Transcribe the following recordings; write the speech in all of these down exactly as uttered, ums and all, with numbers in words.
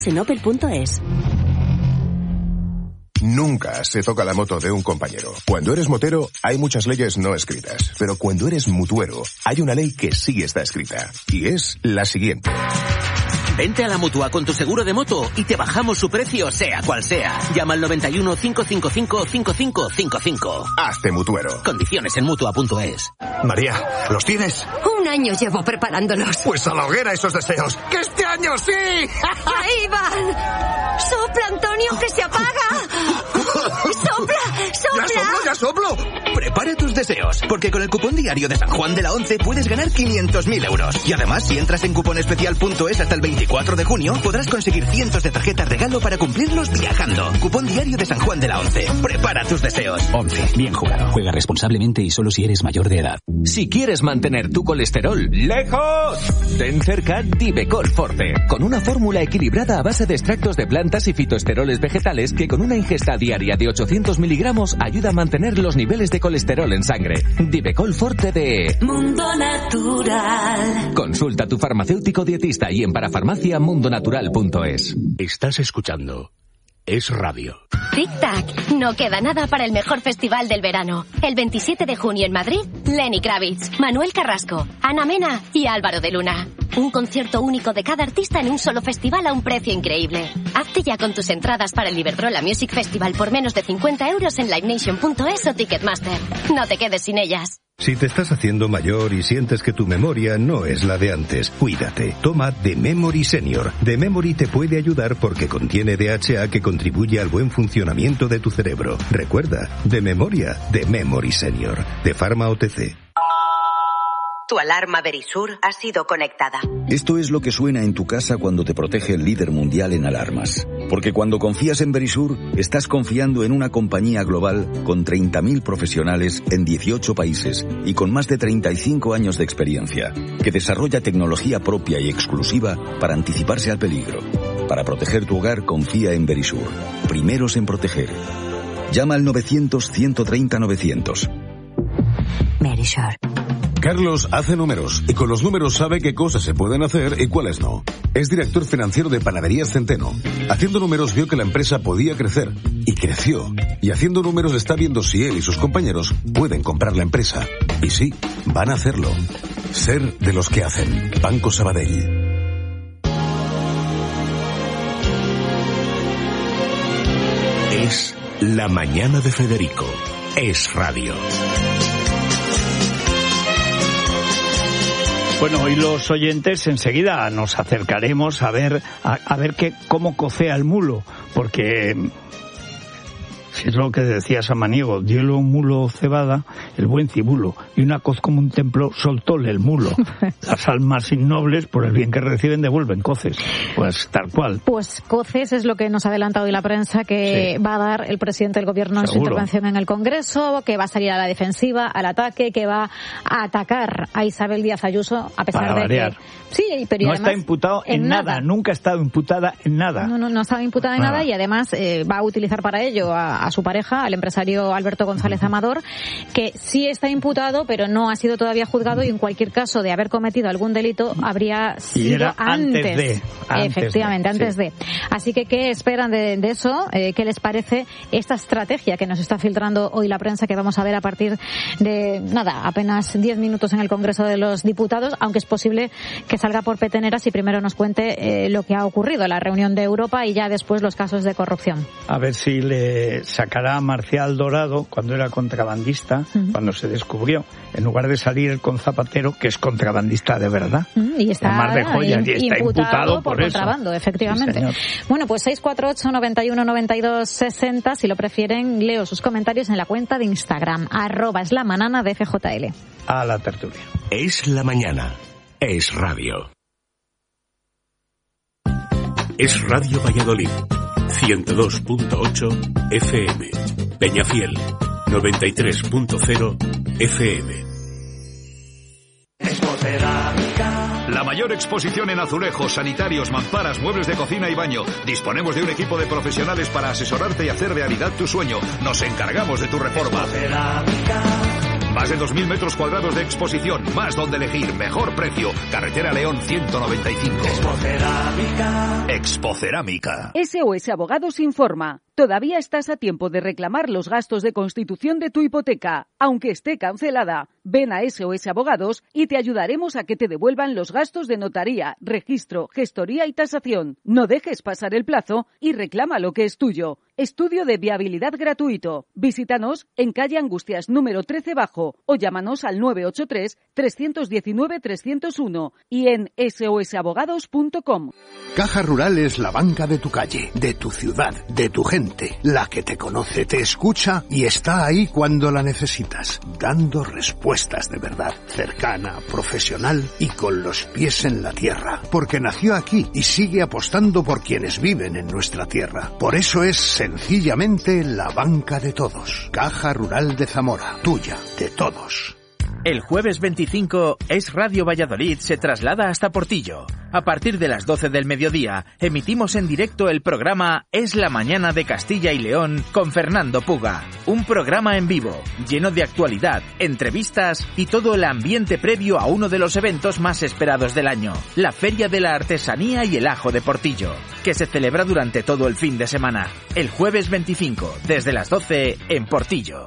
en opel punto es. Nunca se toca la moto de un compañero. Cuando eres motero, hay muchas leyes no escritas. Pero cuando eres mutuero, hay una ley que sí está escrita. Y es la siguiente. Vente a la Mutua con tu seguro de moto y te bajamos su precio, sea cual sea. Llama al noventa y uno, cinco cinco cinco, cinco cinco cinco cinco. Hazte mutuero. Condiciones en mutua punto es. María, ¿los tienes? Un año llevo preparándolos. Pues a la hoguera esos deseos. ¡Que este año sí! ¡Ahí van! ¡Sopla, Antonio, que se apaga! ¡Sopla, sopla! ¡Ya soplo, ya soplo! Prepara tus deseos, porque con el cupón diario de San Juan de la Once puedes ganar quinientos mil euros. Y además, si entras en cuponespecial punto es hasta el veinticuatro de junio, podrás conseguir cientos de tarjetas regalo para cumplirlos viajando. Cupón diario de San Juan de la Once. Prepara tus deseos. Once. Bien jugado. Juega responsablemente y solo si eres mayor de edad. Si quieres mantener tu colesterol lejos, ten cerca Divecol Forte, con una fórmula equilibrada a base de extractos de plantas y fitoesteroles vegetales que con una ingesta diaria de ochocientos miligramos ayuda a mantener los niveles de colesterol en sangre. Divecol Forte de Mundo Natural. Consulta a tu farmacéutico dietista y en parafarmacia mundo natural punto es. Estás escuchando Es Radio. Tic-tac, no queda nada para el mejor festival del verano. El veintisiete de junio en Madrid, Lenny Kravitz, Manuel Carrasco, Ana Mena y Álvaro de Luna. Un concierto único de cada artista en un solo festival a un precio increíble. Hazte ya con tus entradas para el Iberdrola Music Festival por menos de cincuenta euros en live nation punto es o Ticketmaster. No te quedes sin ellas. Si te estás haciendo mayor y sientes que tu memoria no es la de antes, cuídate. Toma The Memory Senior. The Memory te puede ayudar porque contiene D H A que contribuye al buen funcionamiento de tu cerebro. Recuerda, de memoria, The Memory Senior. De Pharma O T C. Tu alarma Verisur ha sido conectada. Esto es lo que suena en tu casa cuando te protege el líder mundial en alarmas. Porque cuando confías en Verisur, estás confiando en una compañía global con treinta mil profesionales en dieciocho países y con más de treinta y cinco años de experiencia, que desarrolla tecnología propia y exclusiva para anticiparse al peligro. Para proteger tu hogar, confía en Verisur. Primeros en proteger. Llama al novecientos, ciento treinta, novecientos. Verisur. Carlos hace números y con los números sabe qué cosas se pueden hacer y cuáles no. Es director financiero de Panaderías Centeno. Haciendo números vio que la empresa podía crecer y creció. Y haciendo números está viendo si él y sus compañeros pueden comprar la empresa. Y sí, van a hacerlo. Ser de los que hacen. Banco Sabadell. Es la mañana de Federico. Es Radio. Bueno, hoy los oyentes enseguida nos acercaremos a ver a, a ver qué cómo cocea el mulo, porque si es lo que decía Samaniego, diole un mulo cebada, el buen cibulo, y una coz como un templo, soltóle el mulo. Las almas innobles, por el bien que reciben, devuelven coces. Pues tal cual. Pues coces es lo que nos ha adelantado hoy la prensa, que sí va a dar el presidente del gobierno en su intervención en el Congreso, que va a salir a la defensiva, al ataque, que va a atacar a Isabel Díaz Ayuso, a pesar Para de variar. que... Sí, pero no además, está imputado en, en nada. nada, nunca ha estado imputada en nada. No, no, no ha estado imputada en nada, nada y además eh, va a utilizar para ello a, a su pareja, al empresario Alberto González Amador, que sí está imputado, pero no ha sido todavía juzgado y en cualquier caso de haber cometido algún delito habría sido y era antes, antes de. Antes Efectivamente, de, antes sí. de. Así que, ¿qué esperan de, de eso? Eh, ¿Qué les parece esta estrategia que nos está filtrando hoy la prensa, que vamos a ver a partir de, nada, apenas diez minutos en el Congreso de los Diputados, aunque es posible que salga por peteneras y primero nos cuente eh, lo que ha ocurrido, la reunión de Europa y ya después los casos de corrupción? A ver si le sacará a Marcial Dorado, cuando era contrabandista, uh-huh. cuando se descubrió, en lugar de salir con Zapatero, que es contrabandista de verdad. Uh-huh. Y está, Mar de joyas, y está imputado, imputado por, por contrabando, eso. Efectivamente. Sí, bueno, pues seis cuatro ocho, noventa y uno, noventa y dos, sesenta, si lo prefieren, leo sus comentarios en la cuenta de Instagram, arroba es la manana de F J L. A la tertulia. Es la mañana. Es Radio. Es Radio Valladolid, ciento dos punto ocho F M. Peñafiel, noventa y tres punto cero F M. La mayor exposición en azulejos, sanitarios, mamparas, muebles de cocina y baño. Disponemos de un equipo de profesionales para asesorarte y hacer realidad tu sueño. Nos encargamos de tu reforma. Más de dos mil metros cuadrados de exposición, más donde elegir, mejor precio. Carretera León ciento noventa y cinco. Expocerámica. Expocerámica. S O S Abogados informa. Todavía estás a tiempo de reclamar los gastos de constitución de tu hipoteca. Aunque esté cancelada, ven a S O S Abogados y te ayudaremos a que te devuelvan los gastos de notaría, registro, gestoría y tasación. No dejes pasar el plazo y reclama lo que es tuyo. Estudio de viabilidad gratuito. Visítanos en calle Angustias número trece Bajo o llámanos al nueve ocho tres, tres uno nueve, tres cero uno y en s o s abogados punto com. Caja Rural es la banca de tu calle, de tu ciudad, de tu gente, la que te conoce, te escucha y está ahí cuando la necesitas, dando respuestas de verdad, cercana, profesional y con los pies en la tierra, porque nació aquí y sigue apostando por quienes viven en nuestra tierra. Por eso es sencillamente la banca de todos. Caja Rural de Zamora, tuya, de todos. El jueves veinticinco, Es Radio Valladolid se traslada hasta Portillo. A partir de las doce del mediodía, emitimos en directo el programa Es la Mañana de Castilla y León con Fernando Puga. Un programa en vivo, lleno de actualidad, entrevistas y todo el ambiente previo a uno de los eventos más esperados del año, la Feria de la Artesanía y el Ajo de Portillo, que se celebra durante todo el fin de semana. El jueves veinticinco, desde las doce, en Portillo.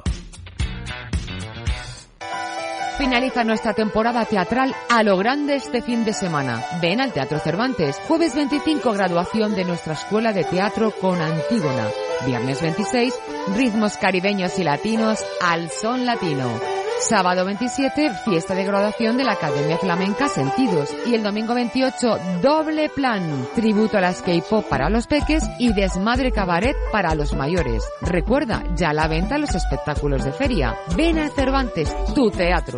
Finaliza nuestra temporada teatral a lo grande este fin de semana. Ven al Teatro Cervantes. Jueves veinticinco, graduación de nuestra Escuela de Teatro con Antígona. Viernes veintiséis, ritmos caribeños y latinos al son latino. Sábado veintisiete, fiesta de graduación de la Academia Flamenca Sentidos. Y el domingo veintiocho, doble plan. Tributo a las K-pop para los peques y desmadre cabaret para los mayores. Recuerda, ya a la venta los espectáculos de feria. Ven al Cervantes, tu teatro.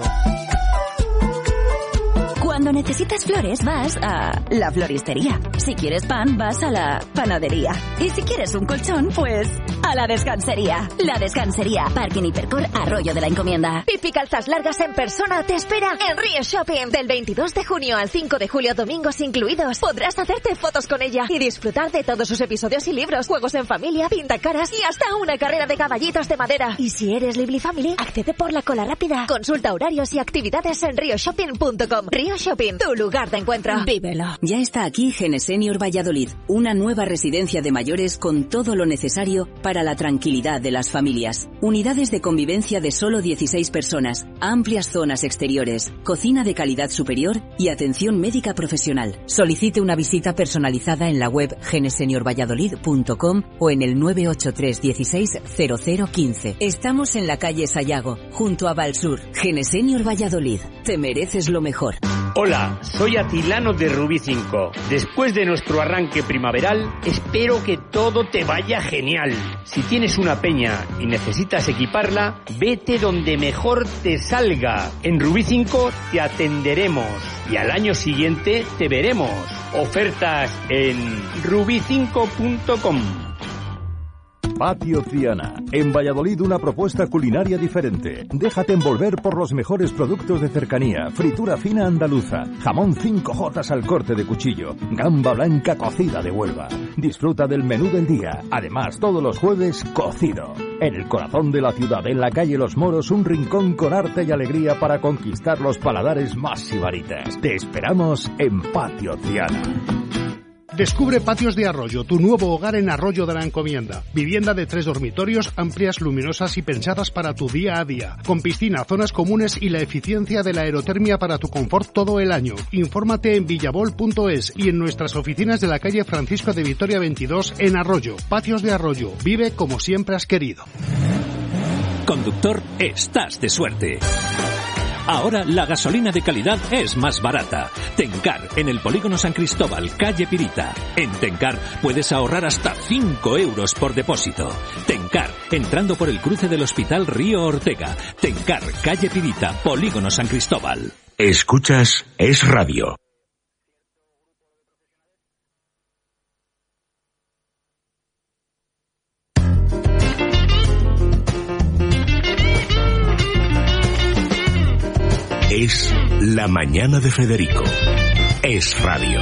Cuando necesitas flores vas a la floristería. Si quieres pan vas a la panadería. Y si quieres un colchón, pues a la descansería. La Descansería, Parking Hipercor, Arroyo de la Encomienda. Pipi Calzas Largas en persona te espera en Río Shopping. Del veintidós de junio al cinco de julio, domingos incluidos. Podrás hacerte fotos con ella y disfrutar de todos sus episodios y libros, juegos en familia, pintacaras y hasta una carrera de caballitos de madera. Y si eres Lively Family, accede por la cola rápida. Consulta horarios y actividades en rio shopping punto com. Río Shopping, tu lugar de encuentro. Vívelo. Ya está aquí Genesenior Valladolid, una nueva residencia de mayores con todo lo necesario para la tranquilidad de las familias. Unidades de convivencia de solo dieciséis personas, amplias zonas exteriores, cocina de calidad superior y atención médica profesional. Solicite una visita personalizada en la web genesenior valladolid punto com o en el nueve ocho tres dieciséis cero cero quince. Estamos en la calle Sayago, junto a Valsur. Genesenior Valladolid, te mereces lo mejor. Hola, soy Atilano de Rubí cinco. Después de nuestro arranque primaveral, espero que todo te vaya genial. Si tienes una peña y necesitas equiparla, vete donde mejor te salga. En Rubí cinco te atenderemos y al año siguiente te veremos. Ofertas en rubí cinco punto com. Patio Triana. En Valladolid una propuesta culinaria diferente. Déjate envolver por los mejores productos de cercanía. Fritura fina andaluza. Jamón cinco jotas al corte de cuchillo. Gamba blanca cocida de Huelva. Disfruta del menú del día. Además, todos los jueves, cocido. En el corazón de la ciudad, en la calle Los Moros, un rincón con arte y alegría para conquistar los paladares más sibaritas. Te esperamos en Patio Triana. Descubre Patios de Arroyo, tu nuevo hogar en Arroyo de la Encomienda. Vivienda de tres dormitorios, amplias, luminosas y pensadas para tu día a día. Con piscina, zonas comunes y la eficiencia de la aerotermia para tu confort todo el año. Infórmate en villabol punto es y en nuestras oficinas de la calle Francisco de Vitoria veintidós en Arroyo. Patios de Arroyo. Vive como siempre has querido. Conductor, estás de suerte. Ahora la gasolina de calidad es más barata. Tencar, en el Polígono San Cristóbal, calle Pirita. En Tencar puedes ahorrar hasta cinco euros por depósito. Tencar, entrando por el cruce del Hospital Río Ortega. Tencar, calle Pirita, Polígono San Cristóbal. Escuchas Es Radio. Es la mañana de Federico. Es Radio.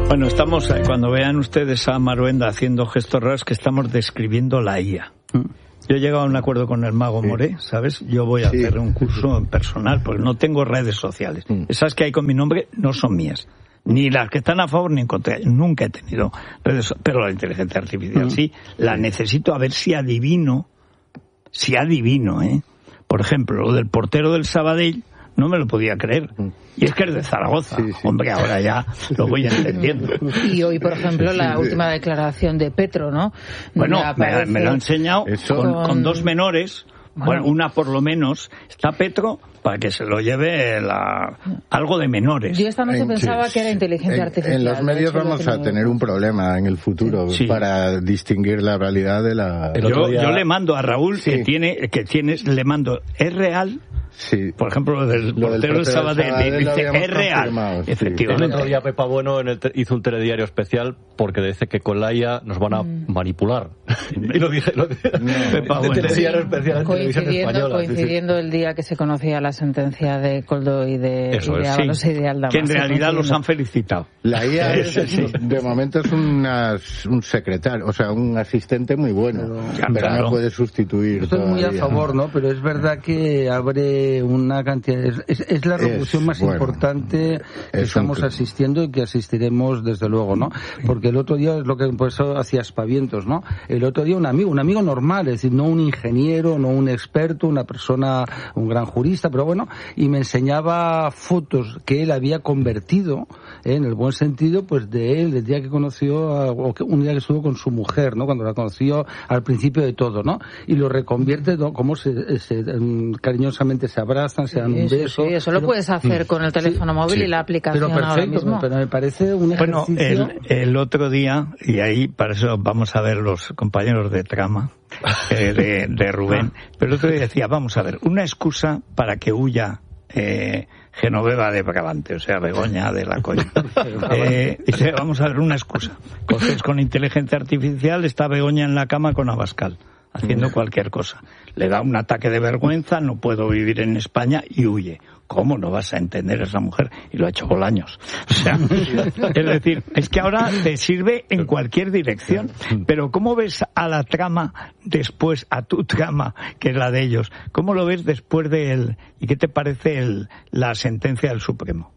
Bueno, estamos, cuando vean ustedes a Maruenda haciendo gestos raros, que estamos describiendo la I A. Yo he llegado a un acuerdo con el mago sí. Moré, ¿sabes? Yo voy a sí. hacer un curso personal, porque no tengo redes sociales. Mm. Esas que hay con mi nombre no son mías. Ni las que están a favor ni en contra. Nunca he tenido redes sociales. Pero la inteligencia artificial mm. sí. La necesito a ver si adivino. Si adivino, ¿eh? Por ejemplo, lo del portero del Sabadell, no me lo podía creer. Y es que es de Zaragoza. Sí, sí. Hombre, ahora ya lo voy entendiendo. Y hoy, por ejemplo, la sí, última declaración de Petro, ¿no? Bueno, me, me lo ha enseñado con, con... con dos menores. Bueno, bueno, una por lo menos. Está Petro para que se lo lleve la... algo de menores. Yo esta noche en, pensaba sí, que era inteligencia en, artificial. En los medios vamos a tener un problema en el futuro sí. para distinguir la realidad de la... Yo, día... yo le mando a Raúl sí. que tiene, que tienes, le mando, ¿es real? Sí. Por ejemplo, lo del lo portero del Sabadell, dice, es real. Sí. Efectivamente. El otro día Pepa Bueno en el te- hizo un telediario especial porque dice que con la I A nos van a mm. manipular. Y lo dije, lo dije. No. Pepa Bueno. Telediario especial en televisión española. Coincidiendo sí, sí. el día que se conocía la sentencia de Coldo y de, Eso y de Ábalos sí. y de Aldama. Que en realidad los han felicitado. La I A es, sí. de momento es una, un secretario, o sea, un asistente muy bueno, pero, pero claro. no puede sustituir. Estoy muy a favor, ¿no? Pero es verdad que abre una cantidad... Es, es, es la revolución es, más bueno, importante que estamos un... asistiendo y que asistiremos desde luego, ¿no? Porque el otro día es lo que por eso hacía aspavientos, ¿no? El otro día un amigo, un amigo normal, es decir, no un ingeniero, no un experto, una persona, un gran jurista, pero bueno, y me enseñaba fotos que él había convertido, ¿eh? en el buen sentido, pues de él, del día que conoció, a, o que, un día que estuvo con su mujer, ¿no? Cuando la conoció al principio de todo, ¿no? Y lo reconvierte, ¿no? Como se, se um, cariñosamente se abrazan, se dan un beso. Sí, eso pero, lo puedes hacer con el teléfono sí, móvil sí. y la aplicación pero perfecto, ahora mismo. Pero me parece un ejercicio... Bueno, el, el otro día, y ahí para eso vamos a ver los compañeros de trama, eh, de, de Rubén, pero el otro día decía, vamos a ver, una excusa para que huya eh, Genoveva de Brabante, o sea, Begoña de la Colla. Eh, dice, vamos a ver, una excusa. Entonces, con inteligencia artificial está Begoña en la cama con Abascal, haciendo cualquier cosa. Le da un ataque de vergüenza, no puedo vivir en España, y huye. ¿Cómo no vas a entender a esa mujer? Y lo ha hecho Bolaños. O sea, es decir, es que ahora te sirve en cualquier dirección. Pero ¿cómo ves a la trama después, a tu trama, que es la de ellos? ¿Cómo lo ves después de él? ¿Y qué te parece el, la sentencia del Supremo?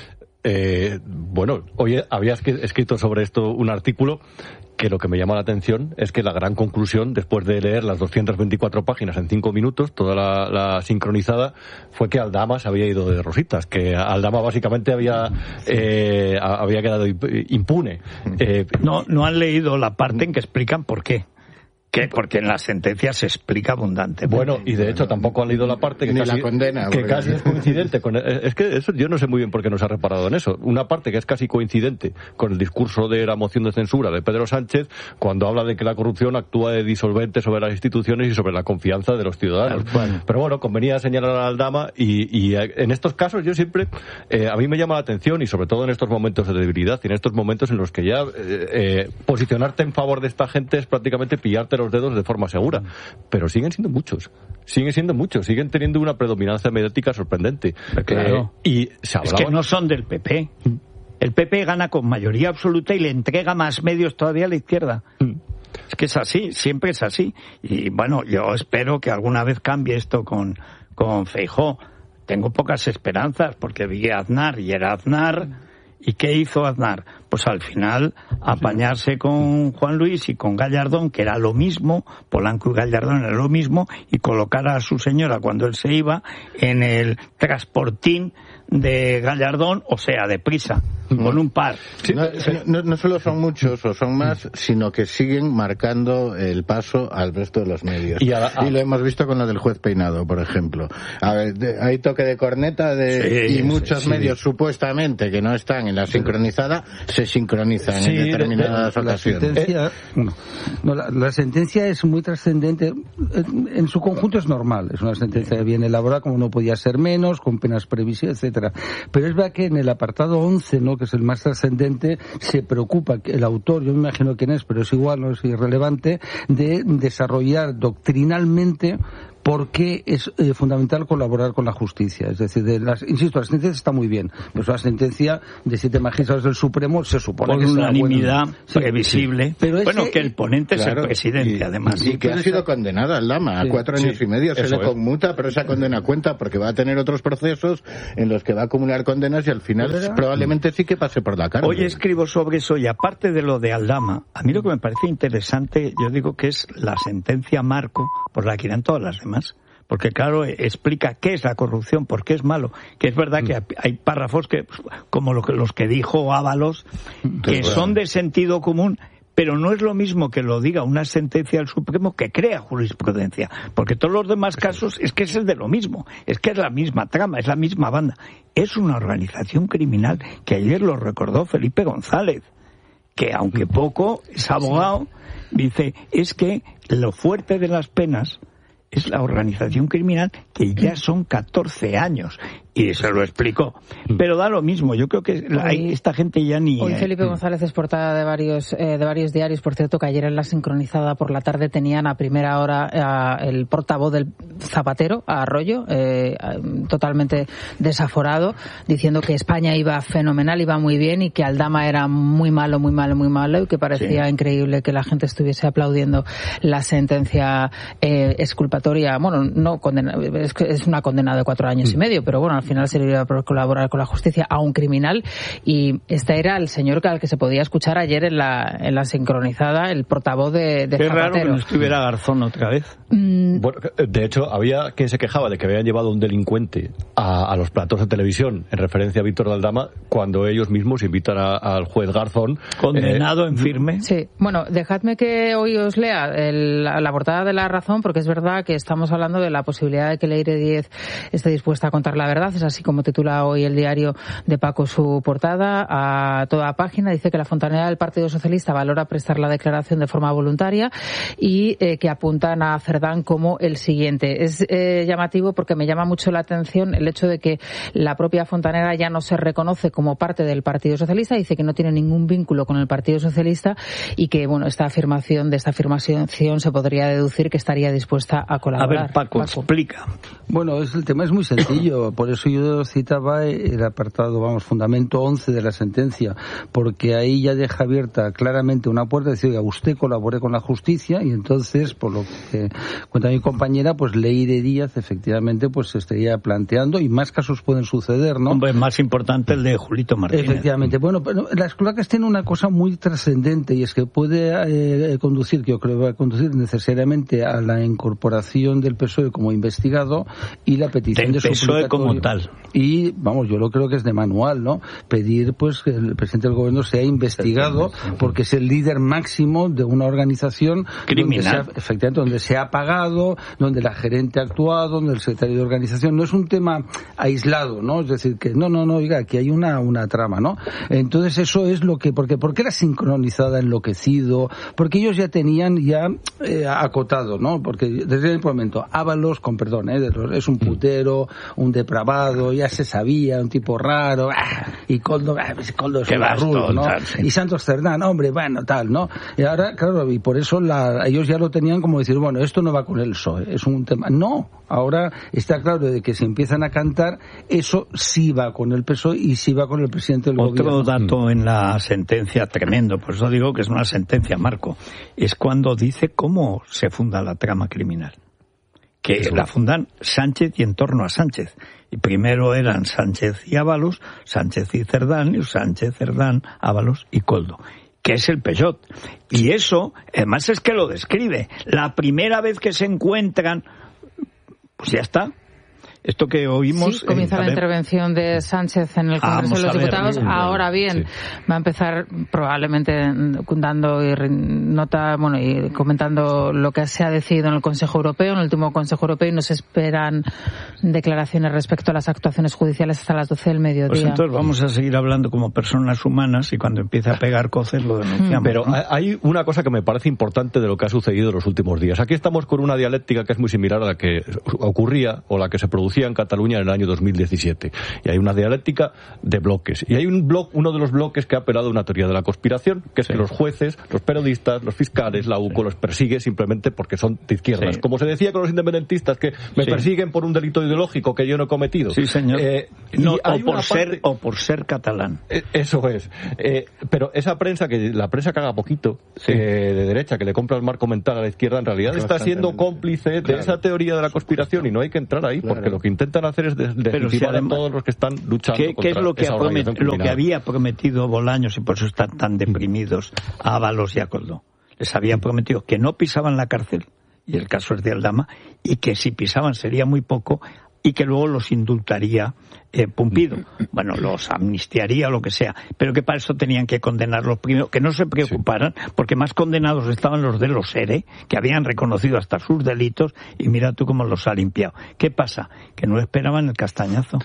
Eh, bueno, hoy había escrito sobre esto un artículo que lo que me llama la atención es que la gran conclusión, después de leer las doscientas veinticuatro páginas en cinco minutos, toda la, la sincronizada, fue que Aldama se había ido de rositas, que Aldama básicamente había eh, había quedado impune. Eh, no, no han leído la parte en que explican por qué. ¿Qué? Porque en la sentencia se explica abundantemente. Bueno, y de hecho tampoco han leído la parte que, Ni casi, la condena, que porque... casi es coincidente con... Es que eso yo no sé muy bien por qué no se ha reparado en eso. Una parte que es casi coincidente con el discurso de la moción de censura de Pedro Sánchez, cuando habla de que la corrupción actúa de disolvente sobre las instituciones y sobre la confianza de los ciudadanos. Bueno. Pero bueno, convenía señalar a Aldama y, y en estos casos yo siempre... Eh, a mí me llama la atención, y sobre todo en estos momentos de debilidad y en estos momentos en los que ya eh, eh, posicionarte en favor de esta gente es prácticamente pillarte los dedos de forma segura. Pero siguen siendo muchos. Siguen siendo muchos. Siguen teniendo una predominancia mediática sorprendente. Claro. Eh, y se es que no son del P P. El P P gana con mayoría absoluta y le entrega más medios todavía a la izquierda. Mm. Es que es así, siempre es así. Y bueno, yo espero que alguna vez cambie esto con, con Feijóo. Tengo pocas esperanzas porque vi a Aznar y era Aznar. ¿Y qué hizo Aznar? Pues al final apañarse con Juan Luis y con Gallardón, que era lo mismo, Polanco y Gallardón era lo mismo, y colocar a su señora cuando él se iba en el transportín de Gallardón, o sea, deprisa, con un par. Sí, no, no, no solo son muchos o son más, sino que siguen marcando el paso al resto de los medios. Y, a, a... y lo hemos visto con lo del juez Peinado, por ejemplo. A ver, de, hay toque de corneta de, sí, y muchos sí, medios sí. supuestamente que no están en la sincronizada, se sincronizan sí, en determinadas de, de, ocasiones. La sentencia, ¿Eh? no, la, la sentencia es muy trascendente. En, en su conjunto es normal. Es una sentencia bien elaborada, como no podía ser menos, con penas previsibles, etcétera. Pero es verdad que en el apartado once, ¿no?, que es el más trascendente, se preocupa que el autor, yo me imagino quién es, pero es igual, no es irrelevante, de desarrollar doctrinalmente porque es eh, fundamental colaborar con la justicia. Es decir, de las, insisto, la sentencia está muy bien, pero es una sentencia de siete magistrados del Supremo, se supone por que es una unanimidad sí, previsible. Sí. Pero bueno, ese, que el ponente claro, es el presidente, y, además. Y, y que ha sido condenada al Lama a sí, cuatro años sí, y medio, se le es. conmuta, pero esa condena cuenta porque va a tener otros procesos en los que va a acumular condenas y al final ¿verdad? Probablemente sí que pase por la cárcel. Hoy escribo sobre eso y aparte de lo de Aldama, a mí lo que me parece interesante, yo digo que es la sentencia marco por la que irán todas las demás. Porque, claro, explica qué es la corrupción, por qué es malo. Que es verdad que hay párrafos que, como los que dijo Ábalos, que son de sentido común, pero no es lo mismo que lo diga una sentencia del Supremo que crea jurisprudencia. Porque todos los demás casos es que es el de lo mismo. Es que es la misma trama, es la misma banda. Es una organización criminal que ayer lo recordó Felipe González, que aunque poco es abogado, dice, es que lo fuerte de las penas es la organización criminal, que ya son catorce años. Y se lo explicó. Pero da lo mismo. Yo creo que hoy, esta gente ya ni... Hoy Felipe González es portada de varios eh, de varios diarios. Por cierto, que ayer en la sincronizada por la tarde tenían a primera hora a el portavoz del Zapatero, a Arroyo, eh, totalmente desaforado, diciendo que España iba fenomenal, iba muy bien y que Aldama era muy malo, muy malo, muy malo y que parecía sí. increíble que la gente estuviese aplaudiendo la sentencia eh, exculpatoria. Bueno, no condena, es, es una condena de cuatro años mm. y medio, pero bueno, al final serviría por colaborar con la justicia a un criminal y este era el señor al que se podía escuchar ayer en la en la sincronizada, el portavoz de, de Qué Zapatero. Raro que no estuviera Garzón otra vez. Mm. Bueno, de hecho, había quien se quejaba de que habían llevado a un delincuente a, a los platos de televisión en referencia a Víctor de Aldama cuando ellos mismos invitan a, al juez Garzón. Condenado eh, en firme. Sí, bueno, dejadme que hoy os lea el, la, la portada de La Razón, porque es verdad que estamos hablando de la posibilidad de que Leire Díez esté dispuesta a contar la verdad. Es así como titula hoy el diario de Paco su portada a toda página. Dice que la fontanera del Partido Socialista valora prestar la declaración de forma voluntaria y eh, que apuntan a Cerdán como el siguiente. Es eh, llamativo porque me llama mucho la atención el hecho de que la propia fontanera ya no se reconoce como parte del Partido Socialista, dice que no tiene ningún vínculo con el Partido Socialista y que, bueno, esta afirmación, de esta afirmación se podría deducir que estaría dispuesta a colaborar. A ver, Paco, Paco. explica. Bueno, es, el tema es muy sencillo, por eso yo citaba el apartado, vamos, fundamento once de la sentencia, porque ahí ya deja abierta claramente una puerta, decir, oiga, usted colabore con la justicia y entonces, por lo que cuenta mi compañera, pues Leire Díaz efectivamente pues se estaría planteando y más casos pueden suceder, ¿no? Hombre, más importante el de Julito Martínez. Efectivamente. Bueno, pero las cloacas tienen una cosa muy trascendente y es que puede eh, conducir, que yo creo que va a conducir necesariamente a la incorporación del P S O E como investigado y la petición del de P S O E como tal. Y, vamos, yo lo creo que es de manual, ¿no? Pedir, pues, que el presidente del gobierno sea investigado porque es el líder máximo de una organización criminal. Donde se ha, efectivamente, donde se ha pagado, donde la gerente ha actuado, donde el secretario de organización. No es un tema aislado, ¿no? Es decir, que no, no, no, oiga, aquí hay una, una trama, ¿no? Entonces eso es lo que, porque, porque era sincronizada, enloquecido, porque ellos ya tenían ya eh, acotado, ¿no? Porque desde el momento, Ábalos, con perdón, ¿eh? es un putero, un depravado, ya se sabía, un tipo raro, ¡ah! Y Coldo, ¡ah! Coldo es un barrudo, ¿no? Sí. Y Santos Cerdán, hombre, bueno, tal, ¿no? Y ahora, claro, y por eso la, ellos ya lo tenían como decir, bueno, esto no va con el P S O E, es un tema. No, ahora está claro de que si empiezan a cantar, eso sí va con el P S O E y sí va con el presidente del Otro gobierno. Otro dato en la sentencia tremendo, por eso digo que es una sentencia, Marco, es cuando dice cómo se funda la trama criminal. Que eso. La fundan Sánchez y en torno a Sánchez. Y primero eran Sánchez y Ábalos, Sánchez y Cerdán, y Sánchez, Cerdán, Ábalos y Coldo, que es el Peugeot. Y eso, además es que lo describe. La primera vez que se encuentran, pues ya está. Esto que oímos... Sí, comienza eh, la intervención de Sánchez en el Congreso de los Diputados. Ver, Ahora bien, sí. va a empezar probablemente dando y nota, bueno, y comentando lo que se ha decidido en el Consejo Europeo, en el último Consejo Europeo, y nos esperan declaraciones respecto a las actuaciones judiciales hasta las doce del mediodía. Pues entonces vamos a seguir hablando como personas humanas y cuando empiece a pegar coces lo denunciamos. Pero ¿no? hay una cosa que me parece importante de lo que ha sucedido en los últimos días. Aquí estamos con una dialéctica que es muy similar a la que ocurría o la que se producía producía en Cataluña en el año dos mil diecisiete. Y hay una dialéctica de bloques. Y hay un bloque, uno de los bloques que ha apelado a una teoría de la conspiración, que es que los jueces, los periodistas, los fiscales, la U C O los persigue simplemente porque son de izquierdas. Sí. Como se decía con los independentistas, que me sí. persiguen por un delito ideológico que yo no he cometido. Sí, señor. Eh, no, o, por ser, parte... o por ser catalán. Eh, eso es. Eh, pero esa prensa, que la prensa caga poquito, sí. eh, de derecha, que le compra el marco mental a la izquierda, en realidad está siendo cómplice de claro. esa teoría de la conspiración, y no hay que entrar ahí, porque claro. lo que intentan hacer es legitimar si a todos los que están luchando ¿Qué, contra ¿qué es lo que, esa promet, lo que había prometido Bolaños, y por eso están tan deprimidos a Ábalos y a Coldo? Les había prometido que no pisaban la cárcel, y el caso es de Aldama, y que si pisaban sería muy poco, y que luego los indultaría eh, Pumpido. Bueno, los amnistiaría o lo que sea, pero que para eso tenían que condenarlos primero, que no se preocuparan, sí. porque más condenados estaban los de los E R E, que habían reconocido hasta sus delitos, y mira tú cómo los ha limpiado. ¿Qué pasa? Que no esperaban el castañazo.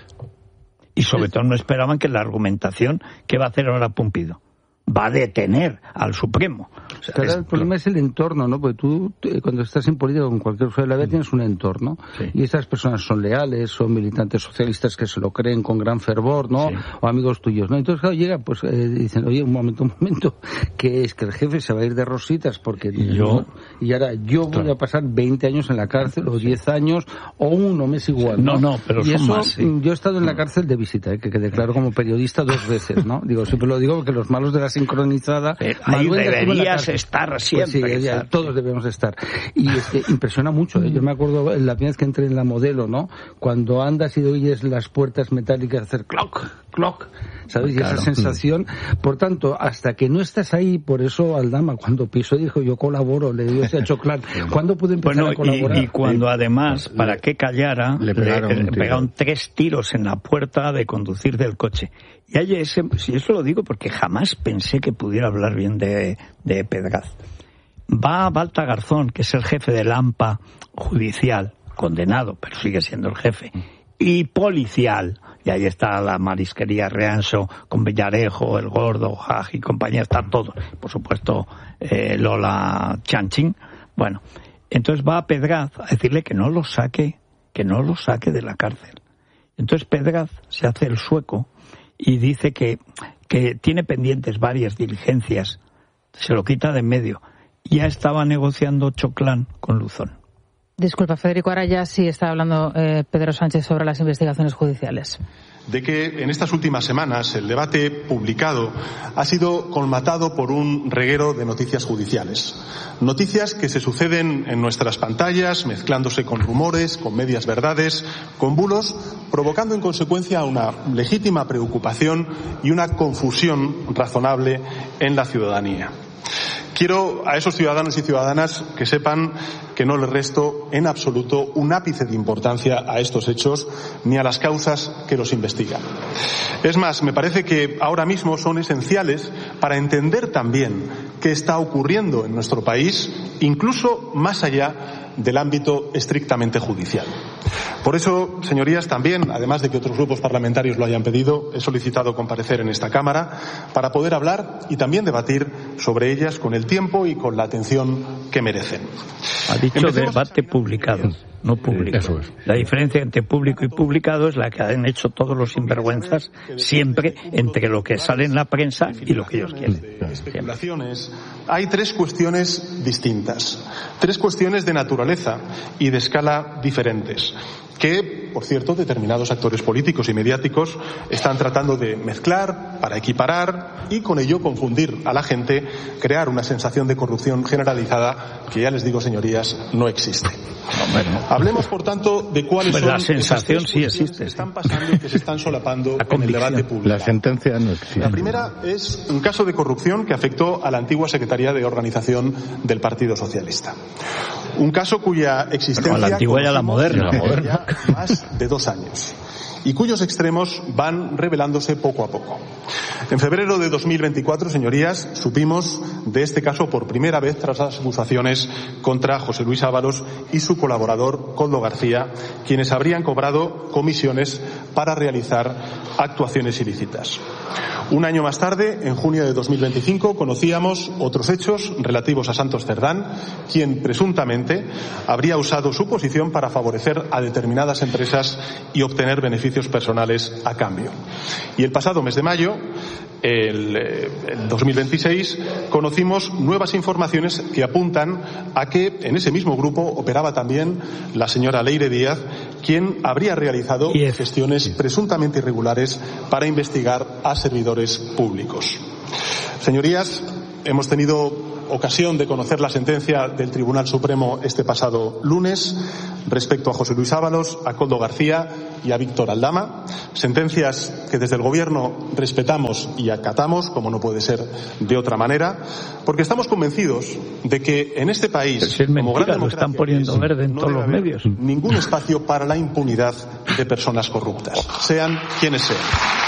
Y sobre todo no esperaban que la argumentación que va a hacer ahora Pumpido va a detener al Supremo. O sea, claro, es, el problema es el entorno, ¿no? Porque tú, cuando estás en política, con cualquier usuario de la vida, tienes un entorno. Sí. Y estas personas son leales, son militantes socialistas que se lo creen con gran fervor, ¿no? Sí. O amigos tuyos, ¿no? Entonces, claro, llega, pues, eh, dicen, oye, un momento, un momento, que es que el jefe se va a ir de rositas porque... Y yo... ¿no? Y ahora yo voy claro. a pasar veinte años en la cárcel, o diez años, o uno, me es igual, ¿no? No, no, pero y son eso, más, sí. Yo he estado en la cárcel de visita, ¿eh? que, que declaro como periodista dos veces, ¿no? Digo, siempre lo digo porque los malos de la sincronizada... Eh, ahí deberías estar siempre. Pues sí, ya, todos debemos estar. Y es que impresiona mucho, ¿eh? Yo me acuerdo la primera vez que entré en la Modelo, ¿no? Cuando andas y oyes las puertas metálicas hacer clock, clock, ¿sabes? Claro. Y esa sensación. Por tanto, hasta que no estás ahí, por eso Aldama, cuando pisó, dijo, yo colaboro, le dio ese Choclán. ¿Cuándo pude empezar bueno, a colaborar? Y, y cuando además, para que callara, le pegaron, le, le pegaron tres tiros en la puerta de conducir del coche. Y hay ese, si eso lo digo porque jamás pensé que pudiera hablar bien de, de Pedraz. Va Balta Garzón, que es el jefe del A M P A judicial, condenado, pero sigue siendo el jefe, y policial, y ahí está la marisquería Reanso, con Villarejo, El Gordo, Jaj y compañía, están todos, por supuesto eh, Lola Chanchín. Bueno, entonces va a Pedraz a decirle que no lo saque, que no lo saque de la cárcel. Entonces Pedraz se hace el sueco y dice que, que tiene pendientes varias diligencias, se lo quita de en medio. Ya estaba negociando Choclán con Luzón. Disculpa, Federico, ahora ya sí está hablando eh, Pedro Sánchez sobre las investigaciones judiciales. De que en estas últimas semanas el debate publicado ha sido colmatado por un reguero de noticias judiciales. Noticias que se suceden en nuestras pantallas, mezclándose con rumores, con medias verdades, con bulos, provocando en consecuencia una legítima preocupación y una confusión razonable en la ciudadanía. Quiero a esos ciudadanos y ciudadanas que sepan que no les resto en absoluto un ápice de importancia a estos hechos ni a las causas que los investigan. Es más, me parece que ahora mismo son esenciales para entender también qué está ocurriendo en nuestro país, incluso más allá del ámbito estrictamente judicial. Por eso, señorías, también, además de que otros grupos parlamentarios lo hayan pedido, he solicitado comparecer en esta Cámara para poder hablar y también debatir sobre ellas con el tiempo y con la atención que merecen. Ha dicho Empecemos debate publicado, no público. Eso es. La diferencia entre público y publicado es la que han hecho todos los sinvergüenzas siempre entre lo que sale en la prensa y lo que ellos quieren. Especulaciones. Hay tres cuestiones distintas, tres cuestiones de naturaleza y de escala diferentes, que, por cierto, determinados actores políticos y mediáticos están tratando de mezclar para equiparar y con ello confundir a la gente, crear una sensación de corrupción generalizada que, ya les digo, señorías, no existe. Bueno. Hablemos, por tanto, de cuáles pues son la sensación sí existe, que están pasando y que se están solapando en el debate público. La sentencia no existe. La primera es un caso de corrupción que afectó a la antigua Secretaría de Organización del Partido Socialista. Un caso cuya existencia... Pero la antigua ya la moderna. La moderna. Ya más de dos años y cuyos extremos van revelándose poco a poco. En febrero de dos mil veinticuatro, señorías, supimos de este caso por primera vez tras las acusaciones contra José Luis Ábalos y su colaborador Koldo García, quienes habrían cobrado comisiones para realizar actuaciones ilícitas. Un año más tarde, en junio de dos mil veinticinco, conocíamos otros hechos relativos a Santos Cerdán, quien presuntamente habría usado su posición para favorecer a determinadas empresas y obtener beneficios personales a cambio. Y el pasado mes de mayo, el, el dos mil veintiséis, conocimos nuevas informaciones que apuntan a que en ese mismo grupo operaba también la señora Leire Díaz, quien habría realizado gestiones presuntamente irregulares para investigar a servidores públicos. Señorías, hemos tenido ocasión de conocer la sentencia del Tribunal Supremo este pasado lunes respecto a José Luis Ábalos, a Koldo García y a Víctor Aldama, sentencias que desde el Gobierno respetamos y acatamos, como no puede ser de otra manera, porque estamos convencidos de que en este país, si es mentira, como gran democracia, lo están poniendo verde en no todos debe los medios, ningún espacio para la impunidad de personas corruptas, sean quienes sean.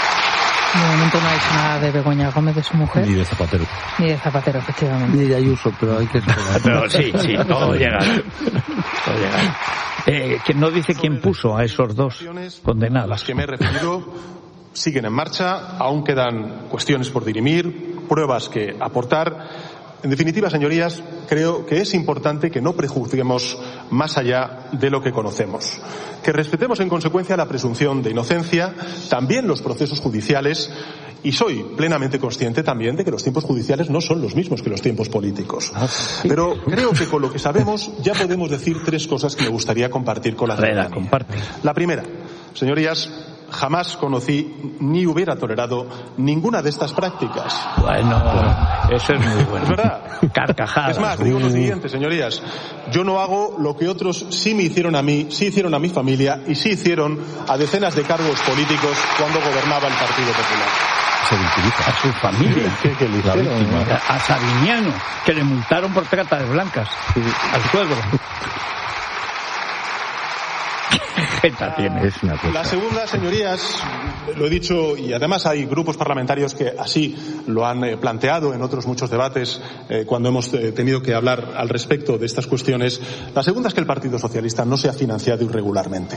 De momento no ha dicho nada de Begoña Gómez, de su mujer. Ni de Zapatero. Ni de Zapatero, efectivamente. Ni de Ayuso, pero hay que esperar. Pero sí, sí, todo llega. Todo llega. Eh, que no dice quién puso a esos dos condenados. Las que me he referido siguen en marcha, aún quedan cuestiones por dirimir, pruebas que aportar. En definitiva, señorías, creo que es importante que no prejuzguemos más allá de lo que conocemos, que respetemos en consecuencia la presunción de inocencia, también los procesos judiciales, y soy plenamente consciente también de que los tiempos judiciales no son los mismos que los tiempos políticos. Pero creo que con lo que sabemos ya podemos decir tres cosas que me gustaría compartir con la ciudadanía. La primera, señorías, jamás conocí ni hubiera tolerado ninguna de estas prácticas. Bueno, eso es muy bueno. Es verdad. Carcajadas. Es más, digo lo siguiente, señorías. Yo no hago lo que otros sí me hicieron a mí, sí hicieron a mi familia y sí hicieron a decenas de cargos políticos cuando gobernaba el Partido Popular. Se victimiza a su familia, ¿Qué, qué le hicieron, ¿no? a Sabiñano, que le multaron por trata de blancas, al suegro. Tiene. Es una cosa. La segunda, señorías, lo he dicho, y además hay grupos parlamentarios que así lo han eh, planteado en otros muchos debates eh, cuando hemos eh, tenido que hablar al respecto de estas cuestiones. La segunda es que el Partido Socialista no se ha financiado irregularmente.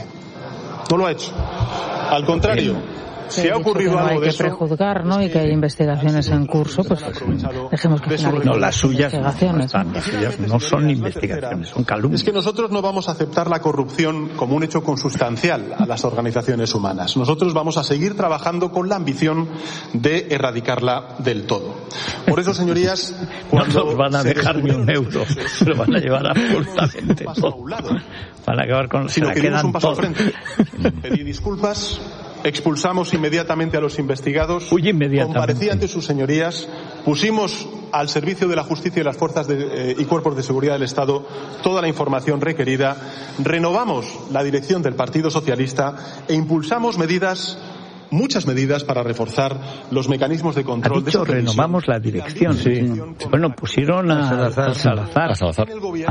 No lo ha hecho. Al contrario. Si ha ocurrido algo de eso, no hay que prejuzgar, ¿no? Y que hay investigaciones en curso, pues dejemos que finalicen no, las suyas investigaciones. No, están, las suyas no son investigaciones, son calumnias. Es que nosotros no vamos a aceptar la corrupción como un hecho consustancial a las organizaciones humanas. Nosotros vamos a seguir trabajando con la ambición de erradicarla del todo. Por eso, señorías, cuando no nos van a dejar ni un euro, se lo van a llevar absolutamente todo. Van a acabar con sino que dimos un paso al todo. frente. Pedí disculpas. Expulsamos inmediatamente a los investigados, comparecí ante sus señorías, pusimos al servicio de la justicia y las fuerzas de, eh, y cuerpos de seguridad del Estado toda la información requerida, renovamos la dirección del Partido Socialista e impulsamos medidas, muchas medidas para reforzar los mecanismos de control. Ha dicho, de renovamos la dirección. Sí. Bueno, pusieron a, a Salazar, a Salazar, a Salazar.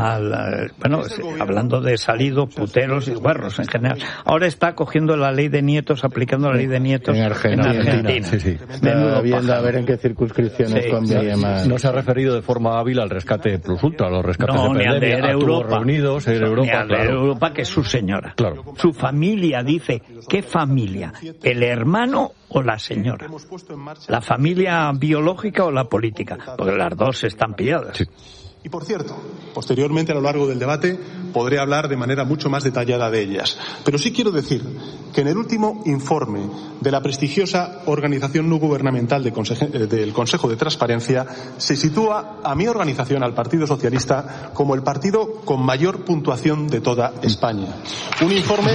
Al, bueno, hablando de salidos, puteros y guarros en general. Ahora está cogiendo la ley de nietos, aplicando la ley de nietos en Argentina. En Argentina. Sí, sí. Está viendo a ver en qué circunscripciones sí, conviene más. No se ha referido de forma hábil al rescate plus ultra, a los rescates no, de pandemia, ni al de Europa, reunidos, en Europa, ni al de claro. Europa, que es su señora. Claro. Su familia dice, ¿qué familia? El hermano o la señora, la familia biológica o la política, porque las dos están pilladas. Sí. Y por cierto, posteriormente a lo largo del debate podré hablar de manera mucho más detallada de ellas. Pero sí quiero decir que en el último informe de la prestigiosa organización no gubernamental de Conseje, del Consejo de Transparencia se sitúa a mi organización, al Partido Socialista, como el partido con mayor puntuación de toda España. Un informe...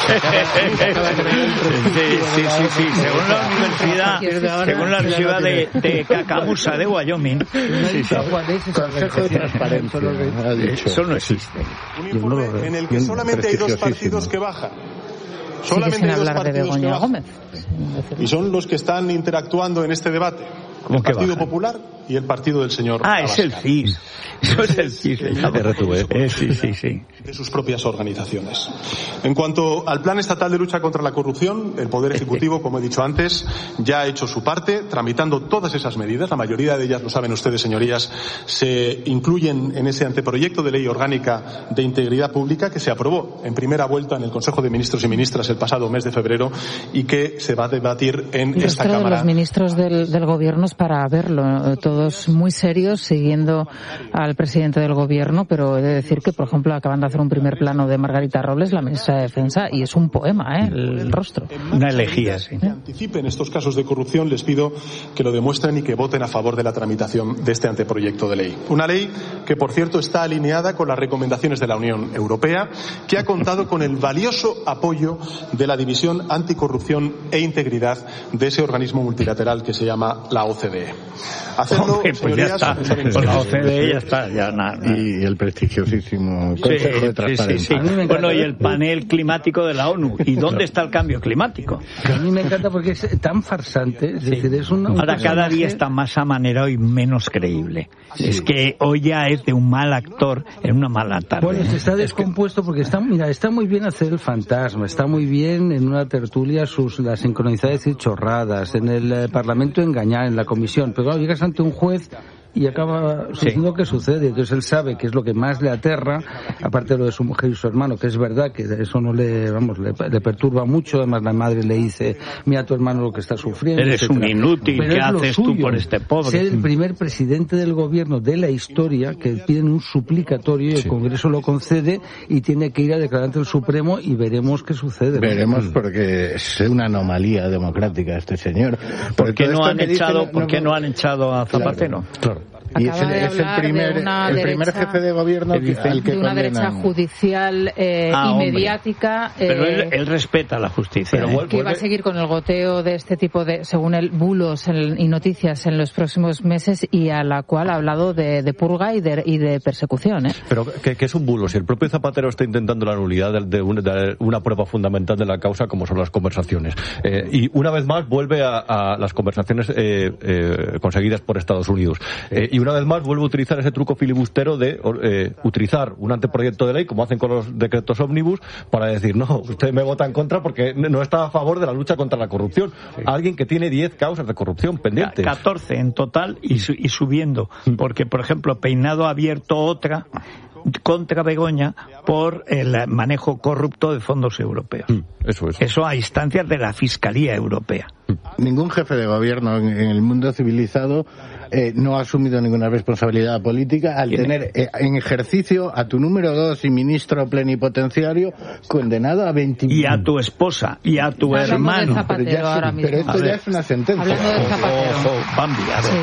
sí, sí, sí, sí. Según la universidad, según la universidad de, de Cacamusa de Wyoming. Sí, sí. Consejo de Transparencia. Eso no existe. Un informe en el que solamente hay dos partidos que bajan. Solamente hay dos partidos que bajan. Y son los que están interactuando en este debate. El Partido Popular y el partido del señor Ah, es Abascal. el C I S. Eso es el C I S. Eh, sí, sí, sí. De sus propias organizaciones. En cuanto al Plan Estatal de Lucha contra la Corrupción, el Poder Ejecutivo, como he dicho antes, ya ha hecho su parte, tramitando todas esas medidas. La mayoría de ellas, lo saben ustedes, señorías, se incluyen en ese anteproyecto de ley orgánica de integridad pública que se aprobó en primera vuelta en el Consejo de Ministros y Ministras el pasado mes de febrero y que se va a debatir en y esta de Cámara. Los ministros del, del Gobierno es para verlo, todos muy serios, siguiendo al presidente del Gobierno, pero he de decir que, por ejemplo, acaban de hacer un primer plano de Margarita Robles, la ministra de Defensa, y es un poema, ¿eh? El, el rostro. Una elegía, sí. Que anticipen estos casos de corrupción, les pido que lo demuestren y que voten a favor de la tramitación de este anteproyecto de ley. Una ley que, por cierto, está alineada con las recomendaciones de la Unión Europea, que ha contado con el valioso apoyo de la División Anticorrupción e Integridad de ese organismo multilateral que se llama la O C D E. Hacerlo, Hombre, pues ya está. Con la O C D E ya está. Ya nada. Y el prestigiosísimo Consejo sí, de Transparencia. Sí, sí, sí. Bueno, y el panel climático de la ONU. ¿Y dónde está el cambio climático? A mí me encanta porque es tan farsante. Es decir, es un, un Ahora personaje... cada día está más amanerado y menos creíble. Sí. Es que hoy ya es de un mal actor en una mala tarde. Bueno, se está descompuesto es que... porque está, mira, está muy bien hacer el fantasma, está muy bien en una tertulia sus las sincronicidades y chorradas, en el eh, Parlamento engañar, en la comisión, pero claro, llegas ante un juez y acaba sucediendo lo que sucede. Entonces él sabe que es lo que más le aterra, aparte de lo de su mujer y su hermano, que es verdad que eso no le, vamos, le, le perturba mucho. Además la madre le dice, mira tu hermano lo que está sufriendo. Eres etcétera. Un inútil, ¿qué haces suyo, tú por este pobre? Ser el primer presidente del gobierno de la historia que piden un suplicatorio y el sí. Congreso lo concede y tiene que ir a declarar ante el Supremo y veremos qué sucede. Veremos, porque es una anomalía democrática este señor. ¿Por qué no han echado, ¿por qué no han echado a Zapatero? Claro, claro. Y es el, es el primer, el derecha, primer jefe de gobierno que, al que de una condenan. derecha judicial eh, ah, y mediática. Eh, pero él, él respeta la justicia. Pero ¿eh? que va a seguir con el goteo de este tipo de, según él, bulos en, y noticias en los próximos meses y a la cual ha hablado de, de purga y de, y de persecución. ¿eh? Pero ¿qué, qué es un bulo? Si el propio Zapatero está intentando la nulidad de, de, una, de una prueba fundamental de la causa, como son las conversaciones. Eh, y una vez más vuelve a, a las conversaciones eh, eh, conseguidas por Estados Unidos. Eh, y una vez más vuelve a utilizar ese truco filibustero de eh, utilizar un anteproyecto de ley, como hacen con los decretos ómnibus, para decir, no, usted me vota en contra porque no está a favor de la lucha contra la corrupción. Sí. Alguien que tiene diez causas de corrupción pendientes. catorce en total y, su, y subiendo. Porque, por ejemplo, Peinado ha abierto otra contra Begoña por el manejo corrupto de fondos europeos. Eso es. Eso a instancias de la Fiscalía Europea. Ningún jefe de gobierno en, en el mundo civilizado eh, no ha asumido ninguna responsabilidad política al tener eh, en ejercicio a tu número dos y ministro plenipotenciario condenado a veinte y a tu esposa y a tu Hablamos hermano. Zapatero, pero, ya, ahora mismo. pero esto ya es una sentencia. Hablando de Zapatero. Ojo, Bambi, a ver.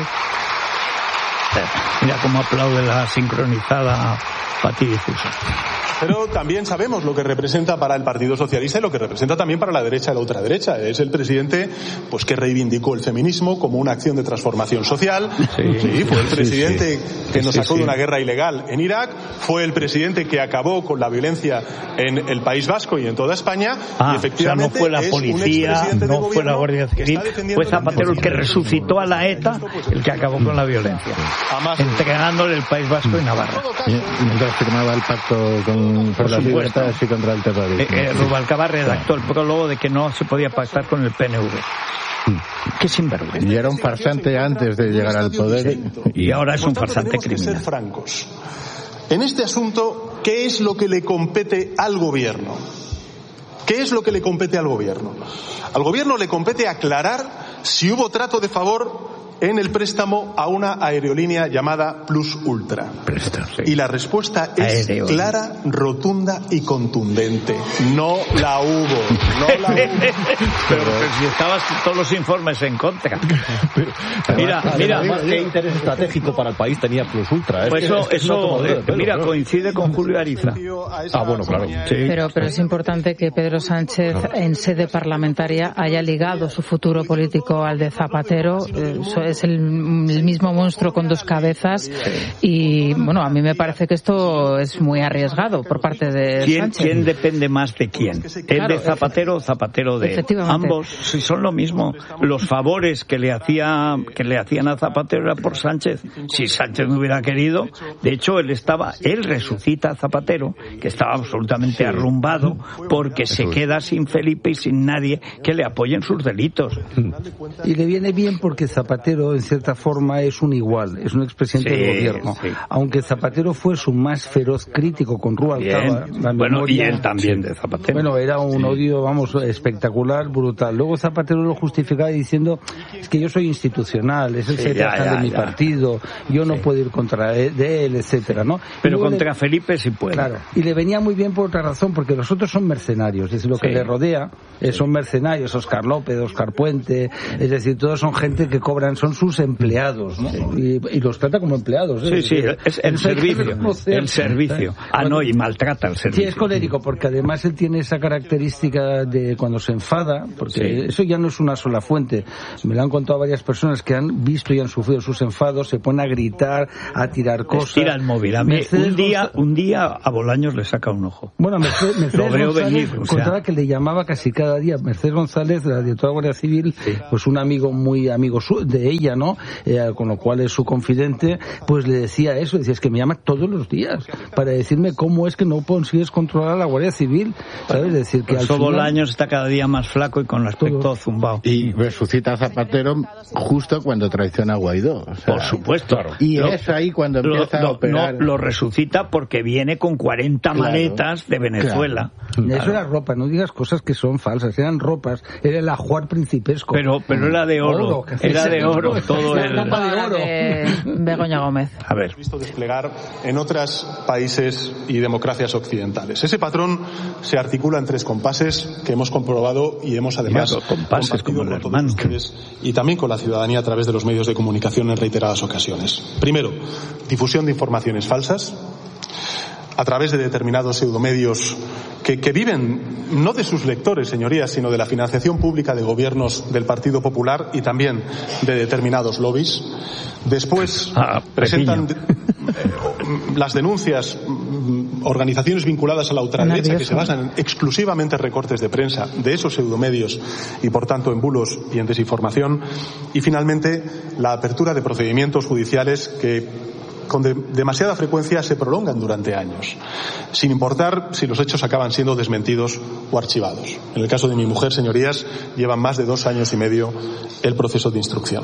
Sí. Mira cómo aplaude la sincronizada Pati Difusa. Pero también sabemos lo que representa para el Partido Socialista y lo que representa también para la derecha y la ultraderecha. Es el presidente pues que reivindicó el feminismo como una acción de transformación social. Sí, sí fue el presidente sí, sí. que nos sacó sí, sí. de una guerra ilegal en Irak. Fue el presidente que acabó con la violencia en el País Vasco y en toda España. Ah, y efectivamente o sea, no fue la policía, no fue la Guardia Civil, fue Zapatero el que resucitó a la ETA, el que acabó con la violencia, entregándole el País Vasco y Navarra. Mientras firmaba el pacto con por, por las libertades y contra el terrorismo. Eh, eh, Rubalcaba redactó el prólogo de que no se podía pactar con el P N V. Qué sinvergüenza. Y era un farsante antes de llegar al poder. Y ahora es un farsante criminal. Ser francos. En este asunto, ¿qué es lo que le compete al gobierno? ¿Qué es lo que le compete al gobierno? Al gobierno le compete aclarar si hubo trato de favor en el préstamo a una aerolínea llamada Plus Ultra. Préstamo, sí. Y la respuesta es Aereo. clara, rotunda y contundente. No la hubo. No la hubo. Pero, pero si estabas todos los informes en contra. Pero, mira, mira, mira, qué interés estratégico para el país tenía Plus Ultra. Pues eso, es, es eso eh, pelo, mira, ¿no? Coincide con Julio Ariza. Ah, bueno, claro. Sí. Pero, pero es importante que Pedro Sánchez, en sede parlamentaria, haya ligado su futuro político al de Zapatero. Eh, es el, el mismo monstruo con dos cabezas y, bueno, a mí me parece que esto es muy arriesgado por parte de ¿Quién, Sánchez. ¿Quién depende más de quién? ¿El Claro, de Zapatero o Zapatero de él? Ambos si son lo mismo. Los favores que le hacía que le hacían a Zapatero era por Sánchez. Si Sánchez no hubiera querido, de hecho él estaba, él resucita a Zapatero, que estaba absolutamente arrumbado porque se queda sin Felipe y sin nadie que le apoye en sus delitos. Y le viene bien porque Zapatero, en cierta forma, es un igual, es un expresidente Sí, del gobierno. sí. Aunque Zapatero fue su más feroz crítico con Rubalcaba. Bien. la Bueno, memoria- y él también de Zapatero. Bueno, era un Sí. odio, vamos, espectacular, brutal. Luego Zapatero lo justificaba diciendo, es que yo soy institucional, es el Sí, secretario ya, ya, de mi ya. partido, yo no puedo ir contra él, de él, etcétera, ¿no? Pero Y luego contra le- Felipe sí puede. Claro, y le venía muy bien por otra razón, porque los otros son mercenarios, es decir, lo que Sí. le rodea eh, son mercenarios, Óscar López, Óscar Puente, es decir, todos son gente que cobran, son sus empleados, ¿no? Y, y los trata como empleados. Sí, ¿eh? sí, es el Eso hay que servicio, reconocer. el servicio. Ah, no, y maltrata el Sí, servicio. es colérico, porque además él tiene esa característica de cuando se enfada, porque Sí. eso ya no es una sola fuente. Me lo han contado varias personas que han visto y han sufrido sus enfados, se pone a gritar, a tirar cosas. Tira el móvil. A mí Mercedes un día, Gonza- un día a Bolaños le saca un ojo. Bueno, Mercedes, Mercedes Lo veo González venir, o sea. contaba que le llamaba casi cada día. Mercedes González, la directora de la Guardia Civil, pues un amigo muy amigo su- de ella, ¿no? Eh, con lo cual es su confidente, pues le decía eso, decía, es que me llama todos los días para decirme cómo es que no consigues controlar a la Guardia Civil, ¿sabes? Es decir, que Por al eso final... Bolaños está cada día más flaco y con el aspecto zumbao. Y resucita a Zapatero justo cuando traiciona a Guaidó. O sea, Por supuesto. Y Lo- es ahí cuando lo- empieza lo- a operar. No, lo resucita porque viene con cuarenta Claro. maletas de Venezuela. Eso era ropa, no digas cosas que son falsas, eran ropas, era el ajuar principesco. Pero, pero era de oro, que era de oro todo La el... copa de oro. Begoña Gómez. A ver. visto desplegar en otros países y democracias occidentales. Ese patrón se articula en tres compases que hemos comprobado y hemos además Mira, compases como el compartido con hermano. todos ustedes y también con la ciudadanía a través de los medios de comunicación en reiteradas ocasiones. Primero, difusión de informaciones falsas a través de determinados pseudomedios que, que viven no de sus lectores, señorías, sino de la financiación pública de gobiernos del Partido Popular y también de determinados lobbies. Después Ah, presentan eh, las denuncias mm, organizaciones vinculadas a la ultraderecha que se basan en exclusivamente recortes de prensa de esos pseudomedios y por tanto en bulos y en desinformación. Y finalmente la apertura de procedimientos judiciales que con de, demasiada frecuencia se prolongan durante años, sin importar si los hechos acaban siendo desmentidos o archivados. En el caso de mi mujer, señorías, llevan más de dos años y medio el proceso de instrucción.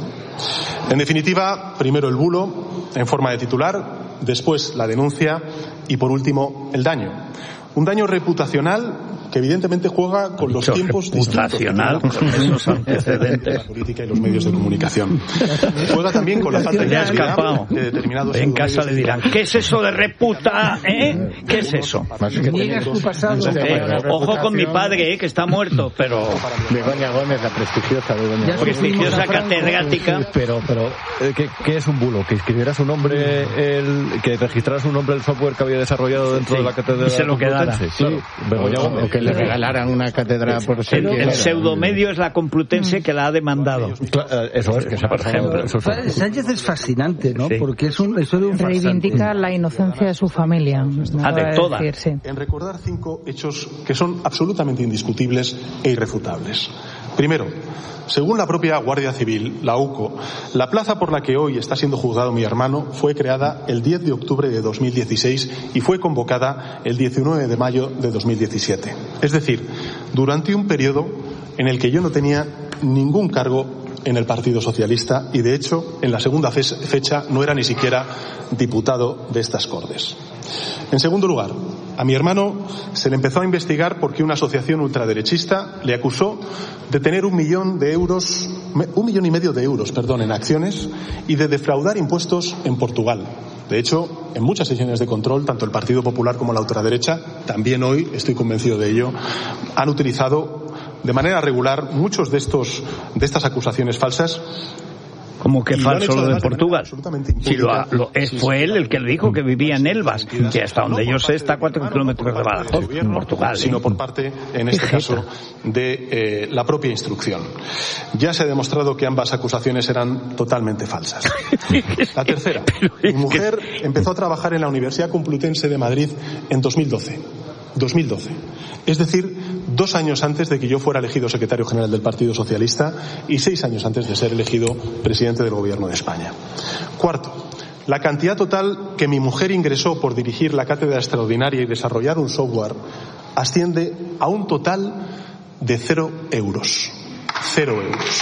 En definitiva, primero el bulo en forma de titular, después la denuncia y por último el daño. Un daño reputacional que evidentemente juega con los Dicho tiempos reputacional, distintos con esos antecedentes. la política y los medios de comunicación. Juega también con la falta de Ya ha credibilidad escapado. de determinados En casa pseudomedios le dirán, ¿qué es eso de reputa? ¿Eh? ¿Qué es eso? Niegas tu pasado. Eh, ojo con mi padre, eh, que está muerto, pero... Begoña Gómez, la prestigiosa Begoña Ya Gómez. prestigiosa catedrática. Pero, pero, eh, ¿qué, qué es un bulo? Que escribiera su nombre, el, que registrara su nombre el software que había desarrollado dentro Sí, de la cátedra y se lo quedara. Complutense. Claro, Begoña O, Gómez. o que le regalaran una cátedra por ser El, quien el era. pseudomedio es la Complutense que la ha demandado. Claro, eso es, que se ha Por pasado. ejemplo. Eso es- Sánchez es fascinante, ¿no? Sí. Porque es un, la historia de un farsante. Reivindica la inocencia de su familia. Ah, de toda. Decir, sí. en recordar cinco hechos que son absolutamente indiscutibles e irrefutables. Primero, según la propia Guardia Civil, la U C O, la plaza por la que hoy está siendo juzgado mi hermano fue creada el diez de octubre de dos mil dieciséis y fue convocada el diecinueve de mayo de dos mil diecisiete. Es decir, durante un periodo en el que yo no tenía ningún cargo en el Partido Socialista y, de hecho, en la segunda fecha no era ni siquiera diputado de estas Cortes. En segundo lugar, a mi hermano se le empezó a investigar porque una asociación ultraderechista le acusó de tener un millón de euros, un millón y medio de euros, perdón, en acciones y de defraudar impuestos en Portugal. De hecho, en muchas sesiones de control, tanto el Partido Popular como la ultraderecha, también hoy, estoy convencido de ello, han utilizado de manera regular muchos de estos de estas acusaciones falsas Como que falso lo de Portugal. Si lo, lo, fue él el que le dijo que vivía en Elvas, que hasta donde yo sé está a cuatro kilómetros de Badajoz, en Portugal. Sino por parte, en este caso, de eh, la propia instrucción. Ya se ha demostrado que ambas acusaciones eran totalmente falsas. La tercera. Mi mujer empezó a trabajar en la Universidad Complutense de Madrid en dos mil doce. dos mil doce. Es decir, dos años antes de que yo fuera elegido secretario general del Partido Socialista y seis años antes de ser elegido presidente del Gobierno de España. Cuarto, la cantidad total que mi mujer ingresó por dirigir la cátedra extraordinaria y desarrollar un software asciende a un total de cero euros. Cero euros.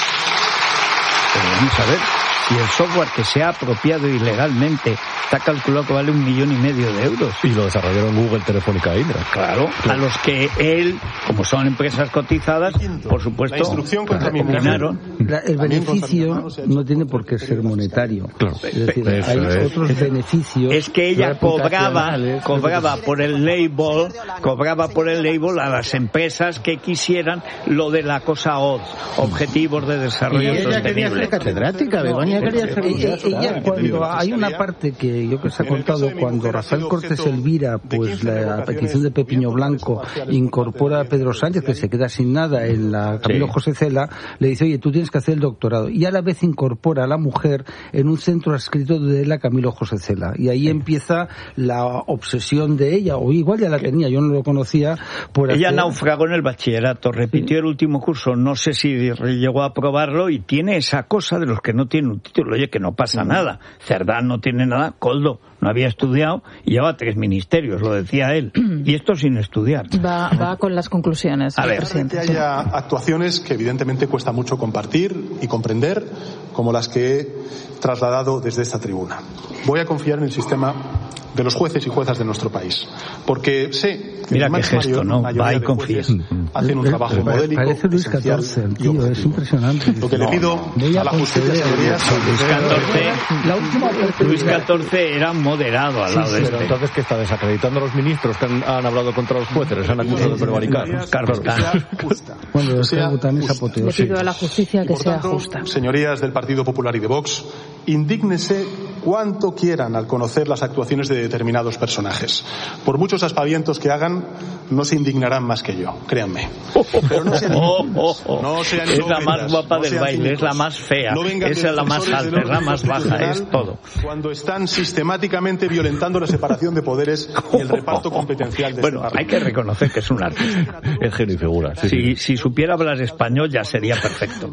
Pero vamos a ver, si el software que se ha apropiado ilegalmente está calculado que vale un millón y medio de euros. Y lo desarrollaron Google, Telefónica e Indra. Claro, claro, a los que él, como son empresas cotizadas, por supuesto, la instrucción contra mi mujer. La, el beneficio no tiene por qué ser monetario. Claro. Es decir, Eso hay es. otros beneficios. Es que ella cobraba, cobraba por el label, cobraba por el label a las empresas que quisieran lo de la cosa O D S, Objetivos de Desarrollo y ella Sostenible. Quería ser catedrática, Begoña quería ser ella, ella cuando hay una parte que yo que se ha contado, cuando Rafael Cortés Elvira, pues la petición de Pepiño Blanco incorpora a Pedro Sánchez, que se queda sin nada en la Camilo José Cela, le dice, oye, tú tienes que hacer el doctorado. Y a la vez incorpora a la mujer en un centro adscrito de la Camilo José Cela. Y ahí empieza la obsesión de ella, o igual ya la tenía, yo no lo conocía. Por ella hacer... naufragó en el bachillerato, repitió sí. el último curso, no sé si llegó a aprobarlo, y tiene esa cosa de los que no tienen un título. Oye, que no pasa mm. nada. Cerdán no tiene nada, Coldo no había estudiado y lleva tres ministerios, lo decía él. Y esto sin estudiar. Va, va con las conclusiones. A ver, que haya actuaciones que evidentemente cuesta mucho compartir y comprender, como las que he trasladado desde esta tribuna. Voy a confiar en el sistema de los jueces y juezas de nuestro país, porque sé que mira qué gesto, ¿no? Va y confía. Hacen un trabajo modélico, parece Luis catorce, el tío, es impresionante. Lo que le pido a la justicia, señorías, Luis catorce, la última Luis catorce era moderado al lado sí, de este. Entonces, ¿qué está desacreditando a los ministros que han, han hablado contra los jueces? Les han acusado de prevaricar. Carlos Cano. Bueno, es que Bután es apoteósico. Le pido a la justicia que por sea tanto, justa. Señorías del Partido Popular y de Vox, indígnese cuanto quieran al conocer las actuaciones de determinados personajes. Por muchos aspavientos que hagan, no se indignarán más que yo, créanme. Pero no sean indignos, no sean es la más guapa no del baile, cínicos. Es la más fea, no esa es la más alta, es la más baja, es todo. Cuando están sistemáticamente violentando la separación de poderes y el reparto competencial de Bueno, este hay que reconocer que es un artista. Es genio y figura. Sí, si, sí. si supiera hablar español ya sería perfecto.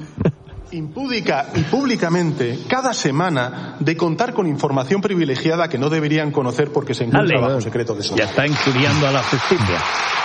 Impúdica y públicamente cada semana de contar con información privilegiada que no deberían conocer porque se encuentra bajo secreto de soborno. Ya está infuriando a la justicia.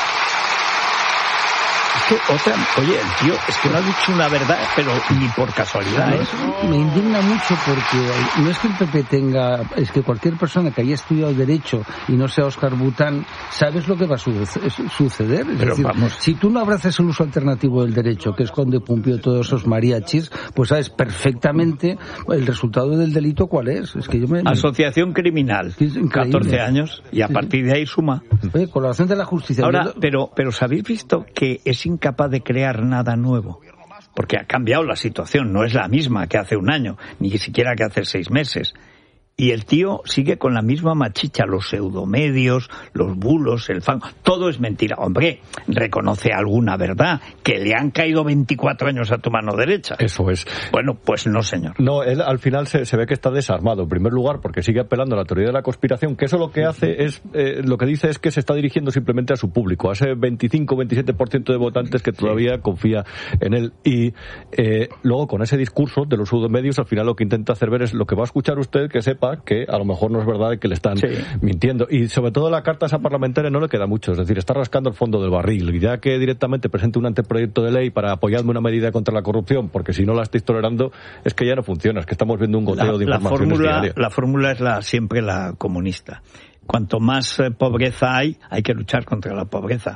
Es que otra, oye, el tío, es que no ha dicho una verdad, pero ni por casualidad. ¿eh? Me indigna mucho porque no es que el P P tenga, es que cualquier persona que haya estudiado Derecho y no sea Óscar Bután, sabes lo que va a suceder. Es pero decir, vamos. Si tú no abrazas el uso alternativo del derecho, que es cuando Pumpió todos esos mariachis, pues sabes perfectamente el resultado del delito cuál es. Es que yo me, Asociación criminal, catorce años, y a partir de ahí suma. Oye, colaboración de la justicia. Ahora, pero, pero ¿os habéis visto que es incapaz de crear nada nuevo? Porque ha cambiado la situación, no es la misma que hace un año, ni siquiera que hace seis meses. Y el tío sigue con la misma machicha, los pseudomedios, los bulos, el fan, todo es mentira. Hombre, reconoce alguna verdad, que le han caído veinticuatro años a tu mano derecha. Eso es. Bueno, pues no, señor. No, él al final se, se ve que está desarmado, en primer lugar, porque sigue apelando a la teoría de la conspiración, que eso lo que hace es, eh, lo que dice es que se está dirigiendo simplemente a su público, a ese veinticinco a veintisiete por ciento de votantes que todavía sí. confía en él. Y eh, luego, con ese discurso de los pseudomedios, al final lo que intenta hacer ver es lo que va a escuchar usted, que sepa que a lo mejor no es verdad y que le están sí. mintiendo. Y sobre todo la carta esa parlamentaria no le queda mucho, es decir, está rascando el fondo del barril. Y ya que directamente presente un anteproyecto de ley para apoyarme una medida contra la corrupción, porque si no la estáis tolerando, es que ya no funciona, es que estamos viendo un goteo la, de información diaria. La fórmula es la siempre la comunista. Cuanto más eh, pobreza hay, hay que luchar contra la pobreza.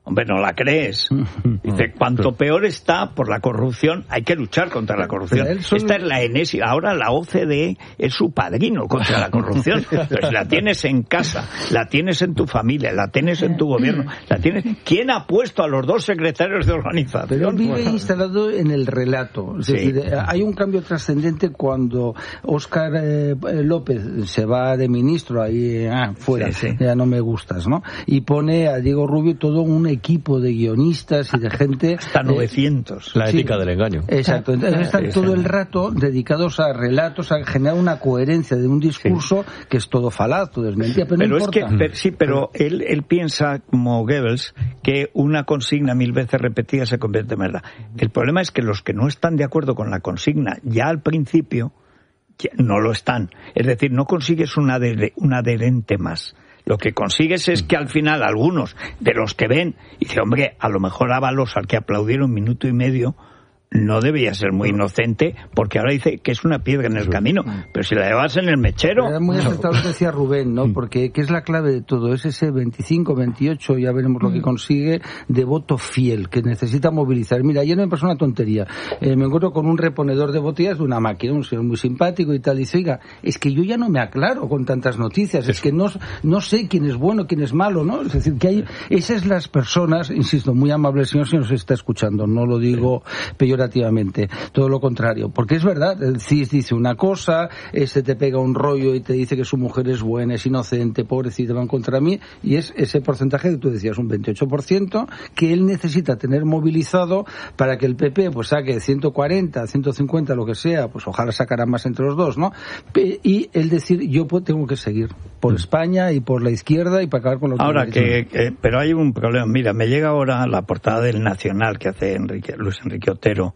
Hombre, no la crees. Dice, cuanto peor está por la corrupción, hay que luchar contra la corrupción. Solo... Esta es la enésima. Ahora la O C D E es su padrino contra la corrupción. Pues la tienes en casa, la tienes en tu familia, la tienes en tu gobierno, la tienes... ¿Quién ha puesto a los dos secretarios de organización? Pero vive instalado en el relato. Es sí. decir, hay un cambio trascendente cuando Óscar eh, López se va de ministro ahí ah, fuera, sí, sí. ya no me gustas, ¿no? Y pone a Diego Rubio todo un equipo de guionistas y de gente... Hasta novecientos. La ética sí, del engaño. Exacto. Entonces están todo el rato dedicados a relatos, a generar una coherencia de un discurso sí. que es todo falaz, todo es mentira, pero, pero no es importa. Que, pero, sí, pero él, él piensa, como Goebbels, que una consigna mil veces repetida se convierte en verdad. El problema es que los que no están de acuerdo con la consigna ya al principio, no lo están. Es decir, no consigues un adher- un adherente más. Lo que consigues es que al final algunos de los que ven, y dice, hombre, a lo mejor Ábalos, al que aplaudieron un minuto y medio, no debía ser muy inocente, porque ahora dice que es una piedra en el camino, pero si la llevas en el mechero... Era muy acertado lo que decía Rubén, ¿no? Porque ¿qué es la clave de todo? Es ese veinticinco, veintiocho, ya veremos lo que consigue, de voto fiel, que necesita movilizar. Mira, ayer me pasó una tontería. Eh, me encuentro con un reponedor de botellas de una máquina, un señor muy simpático y tal, y dice, oiga, es que yo ya no me aclaro con tantas noticias, es que no, no sé quién es bueno, quién es malo, ¿no? Es decir, que hay... Esas las personas, insisto, muy amable el señor si nos está escuchando, no lo digo peyorativamente, todo lo contrario, porque es verdad, el C I S dice una cosa, este te pega un rollo y te dice que su mujer es buena, es inocente, pobrecita, van contra mí, y es ese porcentaje que tú decías, un veintiocho por ciento, que él necesita tener movilizado para que el P P pues saque ciento cuarenta, ciento cincuenta, lo que sea, pues ojalá sacará más entre los dos, ¿no? Y él decir, yo tengo que seguir por España y por la izquierda y para acabar con lo que... Ahora, que, que, pero hay un problema, mira, me llega ahora la portada del Nacional que hace Enrique, Luis Enrique Otero,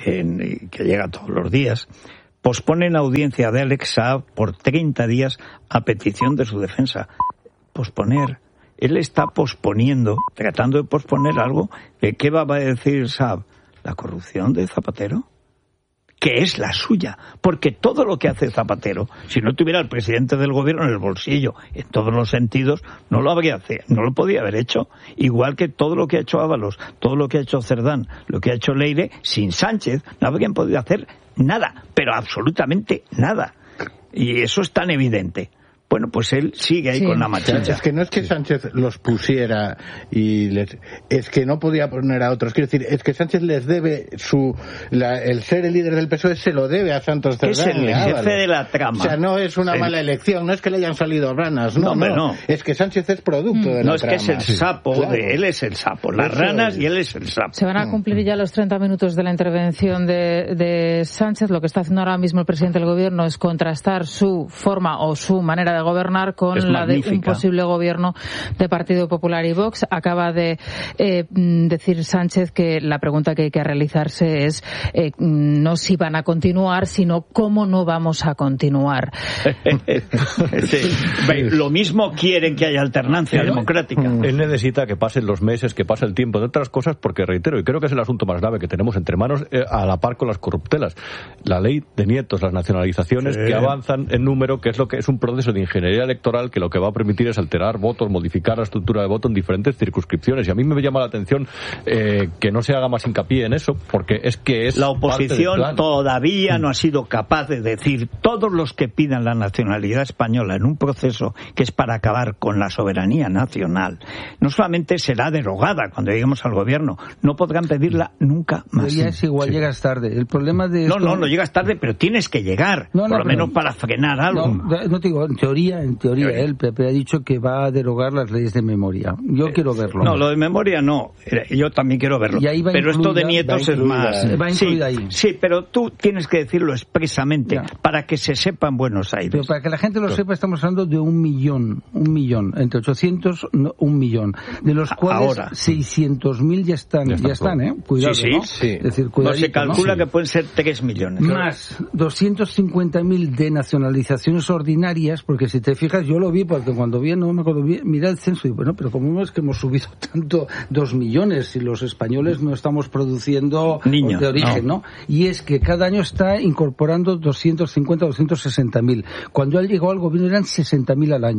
En, que llega todos los días, posponen audiencia de Alex Saab por treinta días a petición de su defensa. Posponer. Él está posponiendo, tratando de posponer algo. ¿Qué va a decir Saab? ¿La corrupción de Zapatero? Que es la suya, porque todo lo que hace Zapatero, si no tuviera el presidente del gobierno en el bolsillo, en todos los sentidos, no lo habría hecho, no lo podía haber hecho. Igual que todo lo que ha hecho Ábalos, todo lo que ha hecho Cerdán, lo que ha hecho Leire, sin Sánchez no habrían podido hacer nada, pero absolutamente nada. Y eso es tan evidente. Bueno, pues él sigue ahí sí. con la machacha. Es que no es que Sánchez los pusiera y les, es que no podía poner a otros. Quiero decir, es que Sánchez les debe su la, el ser el líder del P S O E se lo debe a Santos Cerdán. Es el jefe de la trama. O sea, no es una sí. mala elección, no es que le hayan salido ranas, no, no, no. no. Es que Sánchez es producto mm. de la no, trama. No, es que es el sapo, sí. de, él es el sapo, las Eso ranas es. y él es el sapo. Se van a cumplir ya los treinta minutos de la intervención de, de Sánchez. Lo que está haciendo ahora mismo el presidente del gobierno es contrastar su forma o su manera de gobernar con es la magnífica. de un posible gobierno de Partido Popular y Vox. Acaba de eh, decir Sánchez que la pregunta que hay que realizarse es eh, no si van a continuar, sino cómo no vamos a continuar. sí. Lo mismo quieren que haya alternancia ¿Pero? democrática. Él necesita que pasen los meses, que pase el tiempo de otras cosas, porque reitero, y creo que es el asunto más grave que tenemos entre manos eh, a la par con las corruptelas. La ley de nietos, las nacionalizaciones sí. que avanzan en número, que es lo que es un proceso de ingeniería electoral que lo que va a permitir es alterar votos, modificar la estructura de voto en diferentes circunscripciones. Y a mí me llama la atención eh, que no se haga más hincapié en eso, porque es que es la oposición todavía mm. no ha sido capaz de decir todos los que pidan la nacionalidad española en un proceso que es para acabar con la soberanía nacional, no solamente será derogada cuando lleguemos al gobierno, no podrán pedirla nunca más. Pero ya es igual, sí. llegas tarde. El problema de no, esto... no, no llegas tarde, pero tienes que llegar, no, no, por lo menos para frenar algo. No, no te digo, en teoría, en teoría, el P P ha dicho que va a derogar las leyes de memoria. Yo eh, quiero verlo. No, lo de memoria no. Yo también quiero verlo. Pero incluida, esto de nietos es más. Va sí, ahí. sí, pero tú tienes que decirlo expresamente ya. para que se sepa en Buenos Aires. Pero para que la gente lo sepa, estamos hablando de un millón, un millón, entre ochocientos, no, un millón, de los cuales ahora seiscientos mil ya están, ya, ya están, ¿eh? Cuidado, sí, sí, ¿no? sí. Es decir, no, se calcula ¿no? que pueden ser tres millones. Más doscientos cincuenta mil de nacionalizaciones ordinarias, porque si te fijas, yo lo vi porque cuando vi, no me acuerdo bien, mira el censo y bueno, pero ¿cómo es que hemos subido tanto dos millones si los españoles no estamos produciendo Niño, de origen, no. ¿no? Y es que cada año está incorporando doscientos cincuenta, doscientos sesenta mil. Cuando él llegó al gobierno eran sesenta mil al año.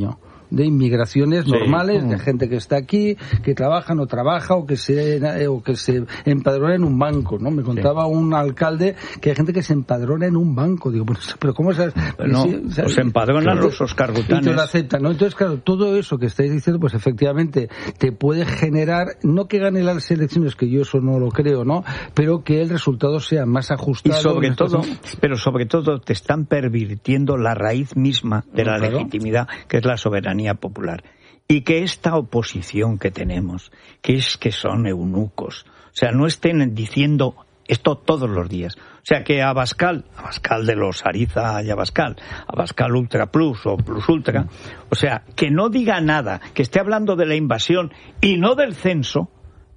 de inmigraciones sí. normales, mm. de gente que está aquí, que trabaja, no trabaja, o que se o que se empadrona en un banco, ¿no? Me contaba sí. un alcalde que hay gente que se empadrona en un banco. Digo, pues, pero ¿cómo se...? No, sí, o sea, pues se empadronan claro, los oscargutanes. Y te lo aceptan, ¿no? Entonces, claro, todo eso que estáis diciendo, pues efectivamente te puede generar, no que gane las elecciones, que yo eso no lo creo, ¿no? Pero que el resultado sea más ajustado. Y sobre todo, pero sobre todo te están pervirtiendo la raíz misma de la claro. legitimidad, que es la soberanía popular. Y que esta oposición que tenemos, que es que son eunucos, o sea, no estén diciendo esto todos los días. O sea, que Abascal, Abascal de los Ariza y Abascal, Abascal Ultra Plus o Plus Ultra, o sea, que no diga nada, que esté hablando de la invasión y no del censo,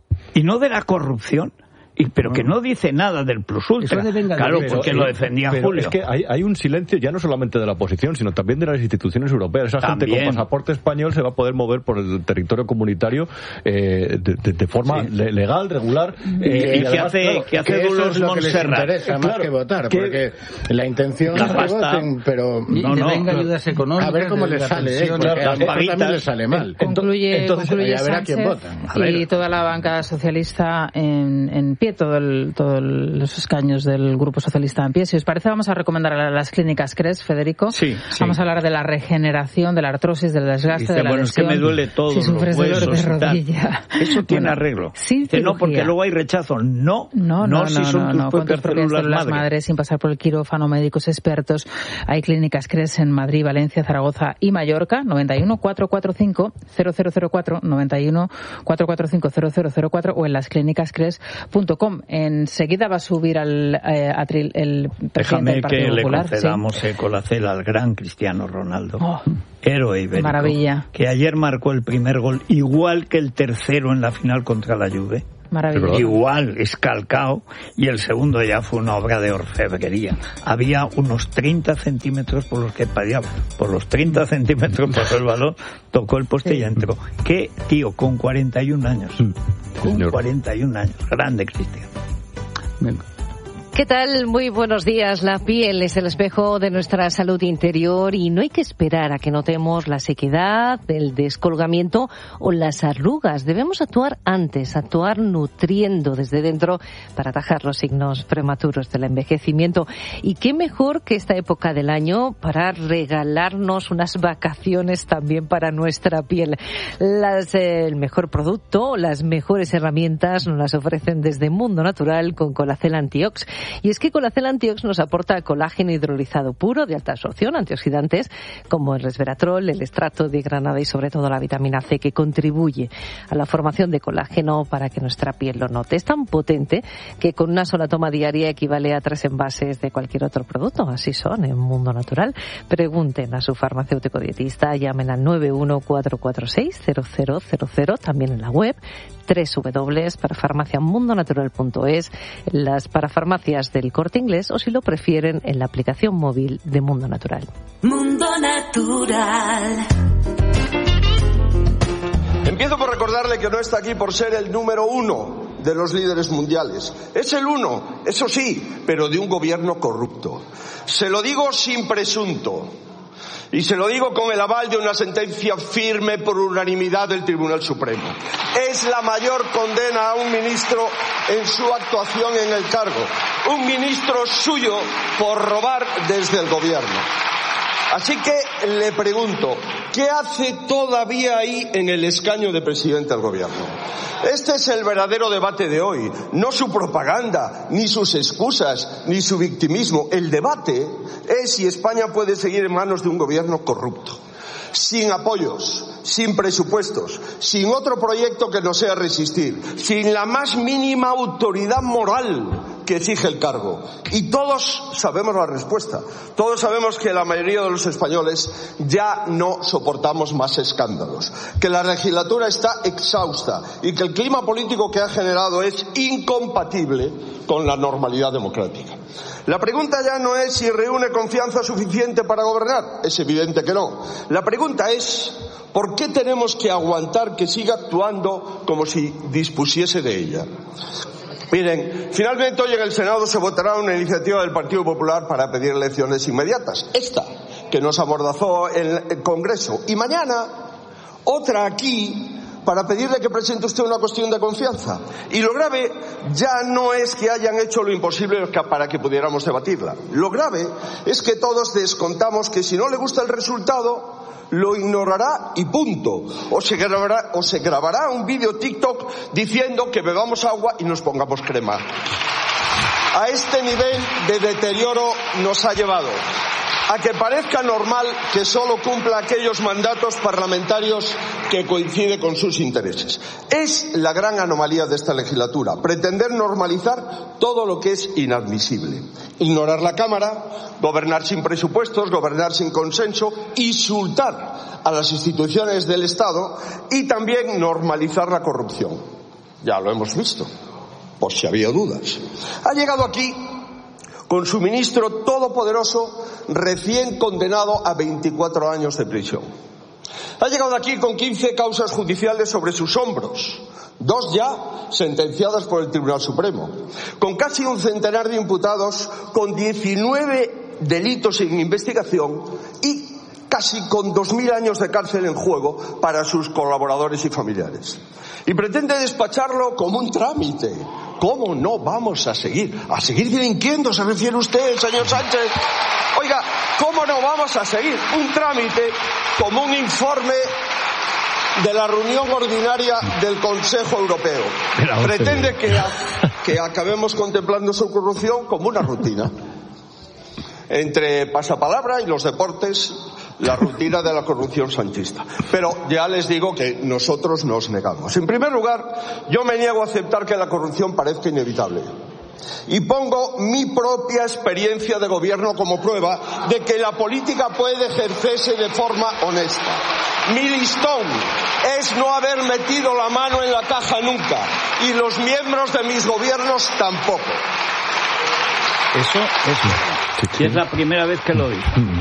y no de la corrupción, y, pero que no dice nada del plus ultra. Claro, pero, porque pero, lo defendía pero Julio. Es que hay, hay un silencio ya no solamente de la oposición, sino también de las instituciones europeas. Esa también. gente con pasaporte español se va a poder mover por el territorio comunitario eh, de, de, de forma sí. legal, regular. Eh, ¿Y, y qué hace, claro, ¿qué hace Dolors Montserrat? Interesa más claro, que votar, que porque la intención la es que voten, pero no, no, venga ayudas económicas. A ver cómo les sale, eh, porque a lo mejor también les sale mal. Concluye, Entonces, concluye a ver a quién Sánchez votan. Y toda la banca socialista en, en pie, todo el, todos los escaños del Grupo Socialista en pie. Si os parece, vamos a recomendar a las clínicas CRES, Federico. Sí, sí. Vamos a hablar de la regeneración, de la artrosis, del desgaste, Dice, de la bueno, lesión. Es que me duele todo, si sufres los huesos, dolor de rodilla. Eso tiene bueno, arreglo. Sin Dice, no, porque luego hay rechazo. No, no, no, no, no si son no, tus no, propias células, células madre. madres, sin pasar por el quirófano, médicos expertos. Hay clínicas CRES en Madrid, Valencia, Zaragoza y Mallorca. noventa y uno, cuatrocientos cuarenta y cinco, cero cero cero cuatro, noventa y uno, cuatrocientos cuarenta y cinco, cero cero cero cuatro o en las clínicas cres punto com. Enseguida va a subir al eh, atril el presidente Déjame del Partido que Popular. le concedamos ¿sí? Ecolacel al gran Cristiano Ronaldo, oh, héroe ibérico, maravilla. Que ayer marcó el primer gol, igual que el tercero en la final contra la Juve. Maravilla. Igual, escalcao, y el segundo ya fue una obra de orfebrería. Había unos treinta centímetros por los que padiaba. Por los treinta centímetros pasó el balón, tocó el poste sí. y entró. ¿Qué tío? Con cuarenta y un años. Sí, con señor. cuarenta y un años. Grande Cristiano. Venga. ¿Qué tal? Muy buenos días. La piel es el espejo de nuestra salud interior y no hay que esperar a que notemos la sequedad, el descolgamiento o las arrugas. Debemos actuar antes, actuar nutriendo desde dentro para atajar los signos prematuros del envejecimiento. Y qué mejor que esta época del año para regalarnos unas vacaciones también para nuestra piel. Las, eh, el mejor producto, las mejores herramientas nos las ofrecen desde Mundo Natural con Colacel Antiox. Y es que Colacel Antiox nos aporta colágeno hidrolizado puro de alta absorción, antioxidantes como el resveratrol, el extracto de granada y sobre todo la vitamina C, que contribuye a la formación de colágeno para que nuestra piel lo note. Es tan potente que con una sola toma diaria equivale a tres envases de cualquier otro producto. Así son en Mundo Natural. Pregunten a su farmacéutico dietista, llamen al nueve uno cuatro cuatro seis cero cero cero cero, también en la web doble u doble u doble u punto para farmacia mundo natural punto es, las parafarmacias del Corte Inglés o si lo prefieren en la aplicación móvil de Mundo Natural. Mundo Natural. Empiezo por recordarle que no está aquí por ser el número uno de los líderes mundiales. Es el uno, eso sí, pero de un gobierno corrupto. Se lo digo sin presunto. Y se lo digo con el aval de una sentencia firme por unanimidad del Tribunal Supremo. Es la mayor condena a un ministro en su actuación en el cargo. Un ministro suyo por robar desde el gobierno. Así que le pregunto, ¿qué hace todavía ahí en el escaño de presidente del gobierno? Este es el verdadero debate de hoy, no su propaganda, ni sus excusas, ni su victimismo. El debate es si España puede seguir en manos de un gobierno corrupto, sin apoyos, sin presupuestos, sin otro proyecto que no sea resistir, sin la más mínima autoridad moral que exige el cargo. Y todos sabemos la respuesta. Todos sabemos que la mayoría de los españoles ya no soportamos más escándalos, que la legislatura está exhausta y que el clima político que ha generado es incompatible con la normalidad democrática. La pregunta ya no es si reúne confianza suficiente para gobernar. Es evidente que no. La pregunta es ¿por qué tenemos que aguantar que siga actuando como si dispusiese de ella? Miren, finalmente hoy en el Senado se votará una iniciativa del Partido Popular para pedir elecciones inmediatas. Esta, que nos amordazó el Congreso. Y mañana Otra aquí para pedirle que presente usted una cuestión de confianza. Y lo grave ya no es que hayan hecho lo imposible para que pudiéramos debatirla. Lo grave es que todos descontamos que si no le gusta el resultado, lo ignorará y punto. O se grabará, o se grabará un vídeo TikTok diciendo que bebamos agua y nos pongamos crema. A este nivel de deterioro nos ha llevado. A que parezca normal que solo cumpla aquellos mandatos parlamentarios que coincide con sus intereses. Es la gran anomalía de esta legislatura, pretender normalizar todo lo que es inadmisible. Ignorar la Cámara, gobernar sin presupuestos, gobernar sin consenso, insultar a las instituciones del Estado y también normalizar la corrupción. Ya lo hemos visto, por si había dudas. Ha llegado aquí con su ministro todopoderoso recién condenado a veinticuatro años de prisión. Ha llegado aquí con quince causas judiciales sobre sus hombros, dos ya sentenciadas por el Tribunal Supremo, con casi un centenar de imputados, con diecinueve delitos en investigación y casi con dos mil años de cárcel en juego para sus colaboradores y familiares. Y pretende despacharlo como un trámite. ¿Cómo no vamos a seguir? ¿A seguir delinquiendo se refiere usted, señor Sánchez? Oiga, ¿cómo no vamos a seguir un trámite como un informe de la reunión ordinaria del Consejo Europeo? Pretende que, a, que acabemos contemplando su corrupción como una rutina. Entre pasapalabra y los deportes, la rutina de la corrupción sanchista. Pero ya les digo que nosotros nos negamos. En primer lugar, yo me niego a aceptar que la corrupción parezca inevitable. Y pongo mi propia experiencia de gobierno como prueba de que la política puede ejercerse de forma honesta. Mi listón es no haber metido la mano en la caja nunca, y los miembros de mis gobiernos tampoco. Eso es verdad. Y es la primera vez que lo digo.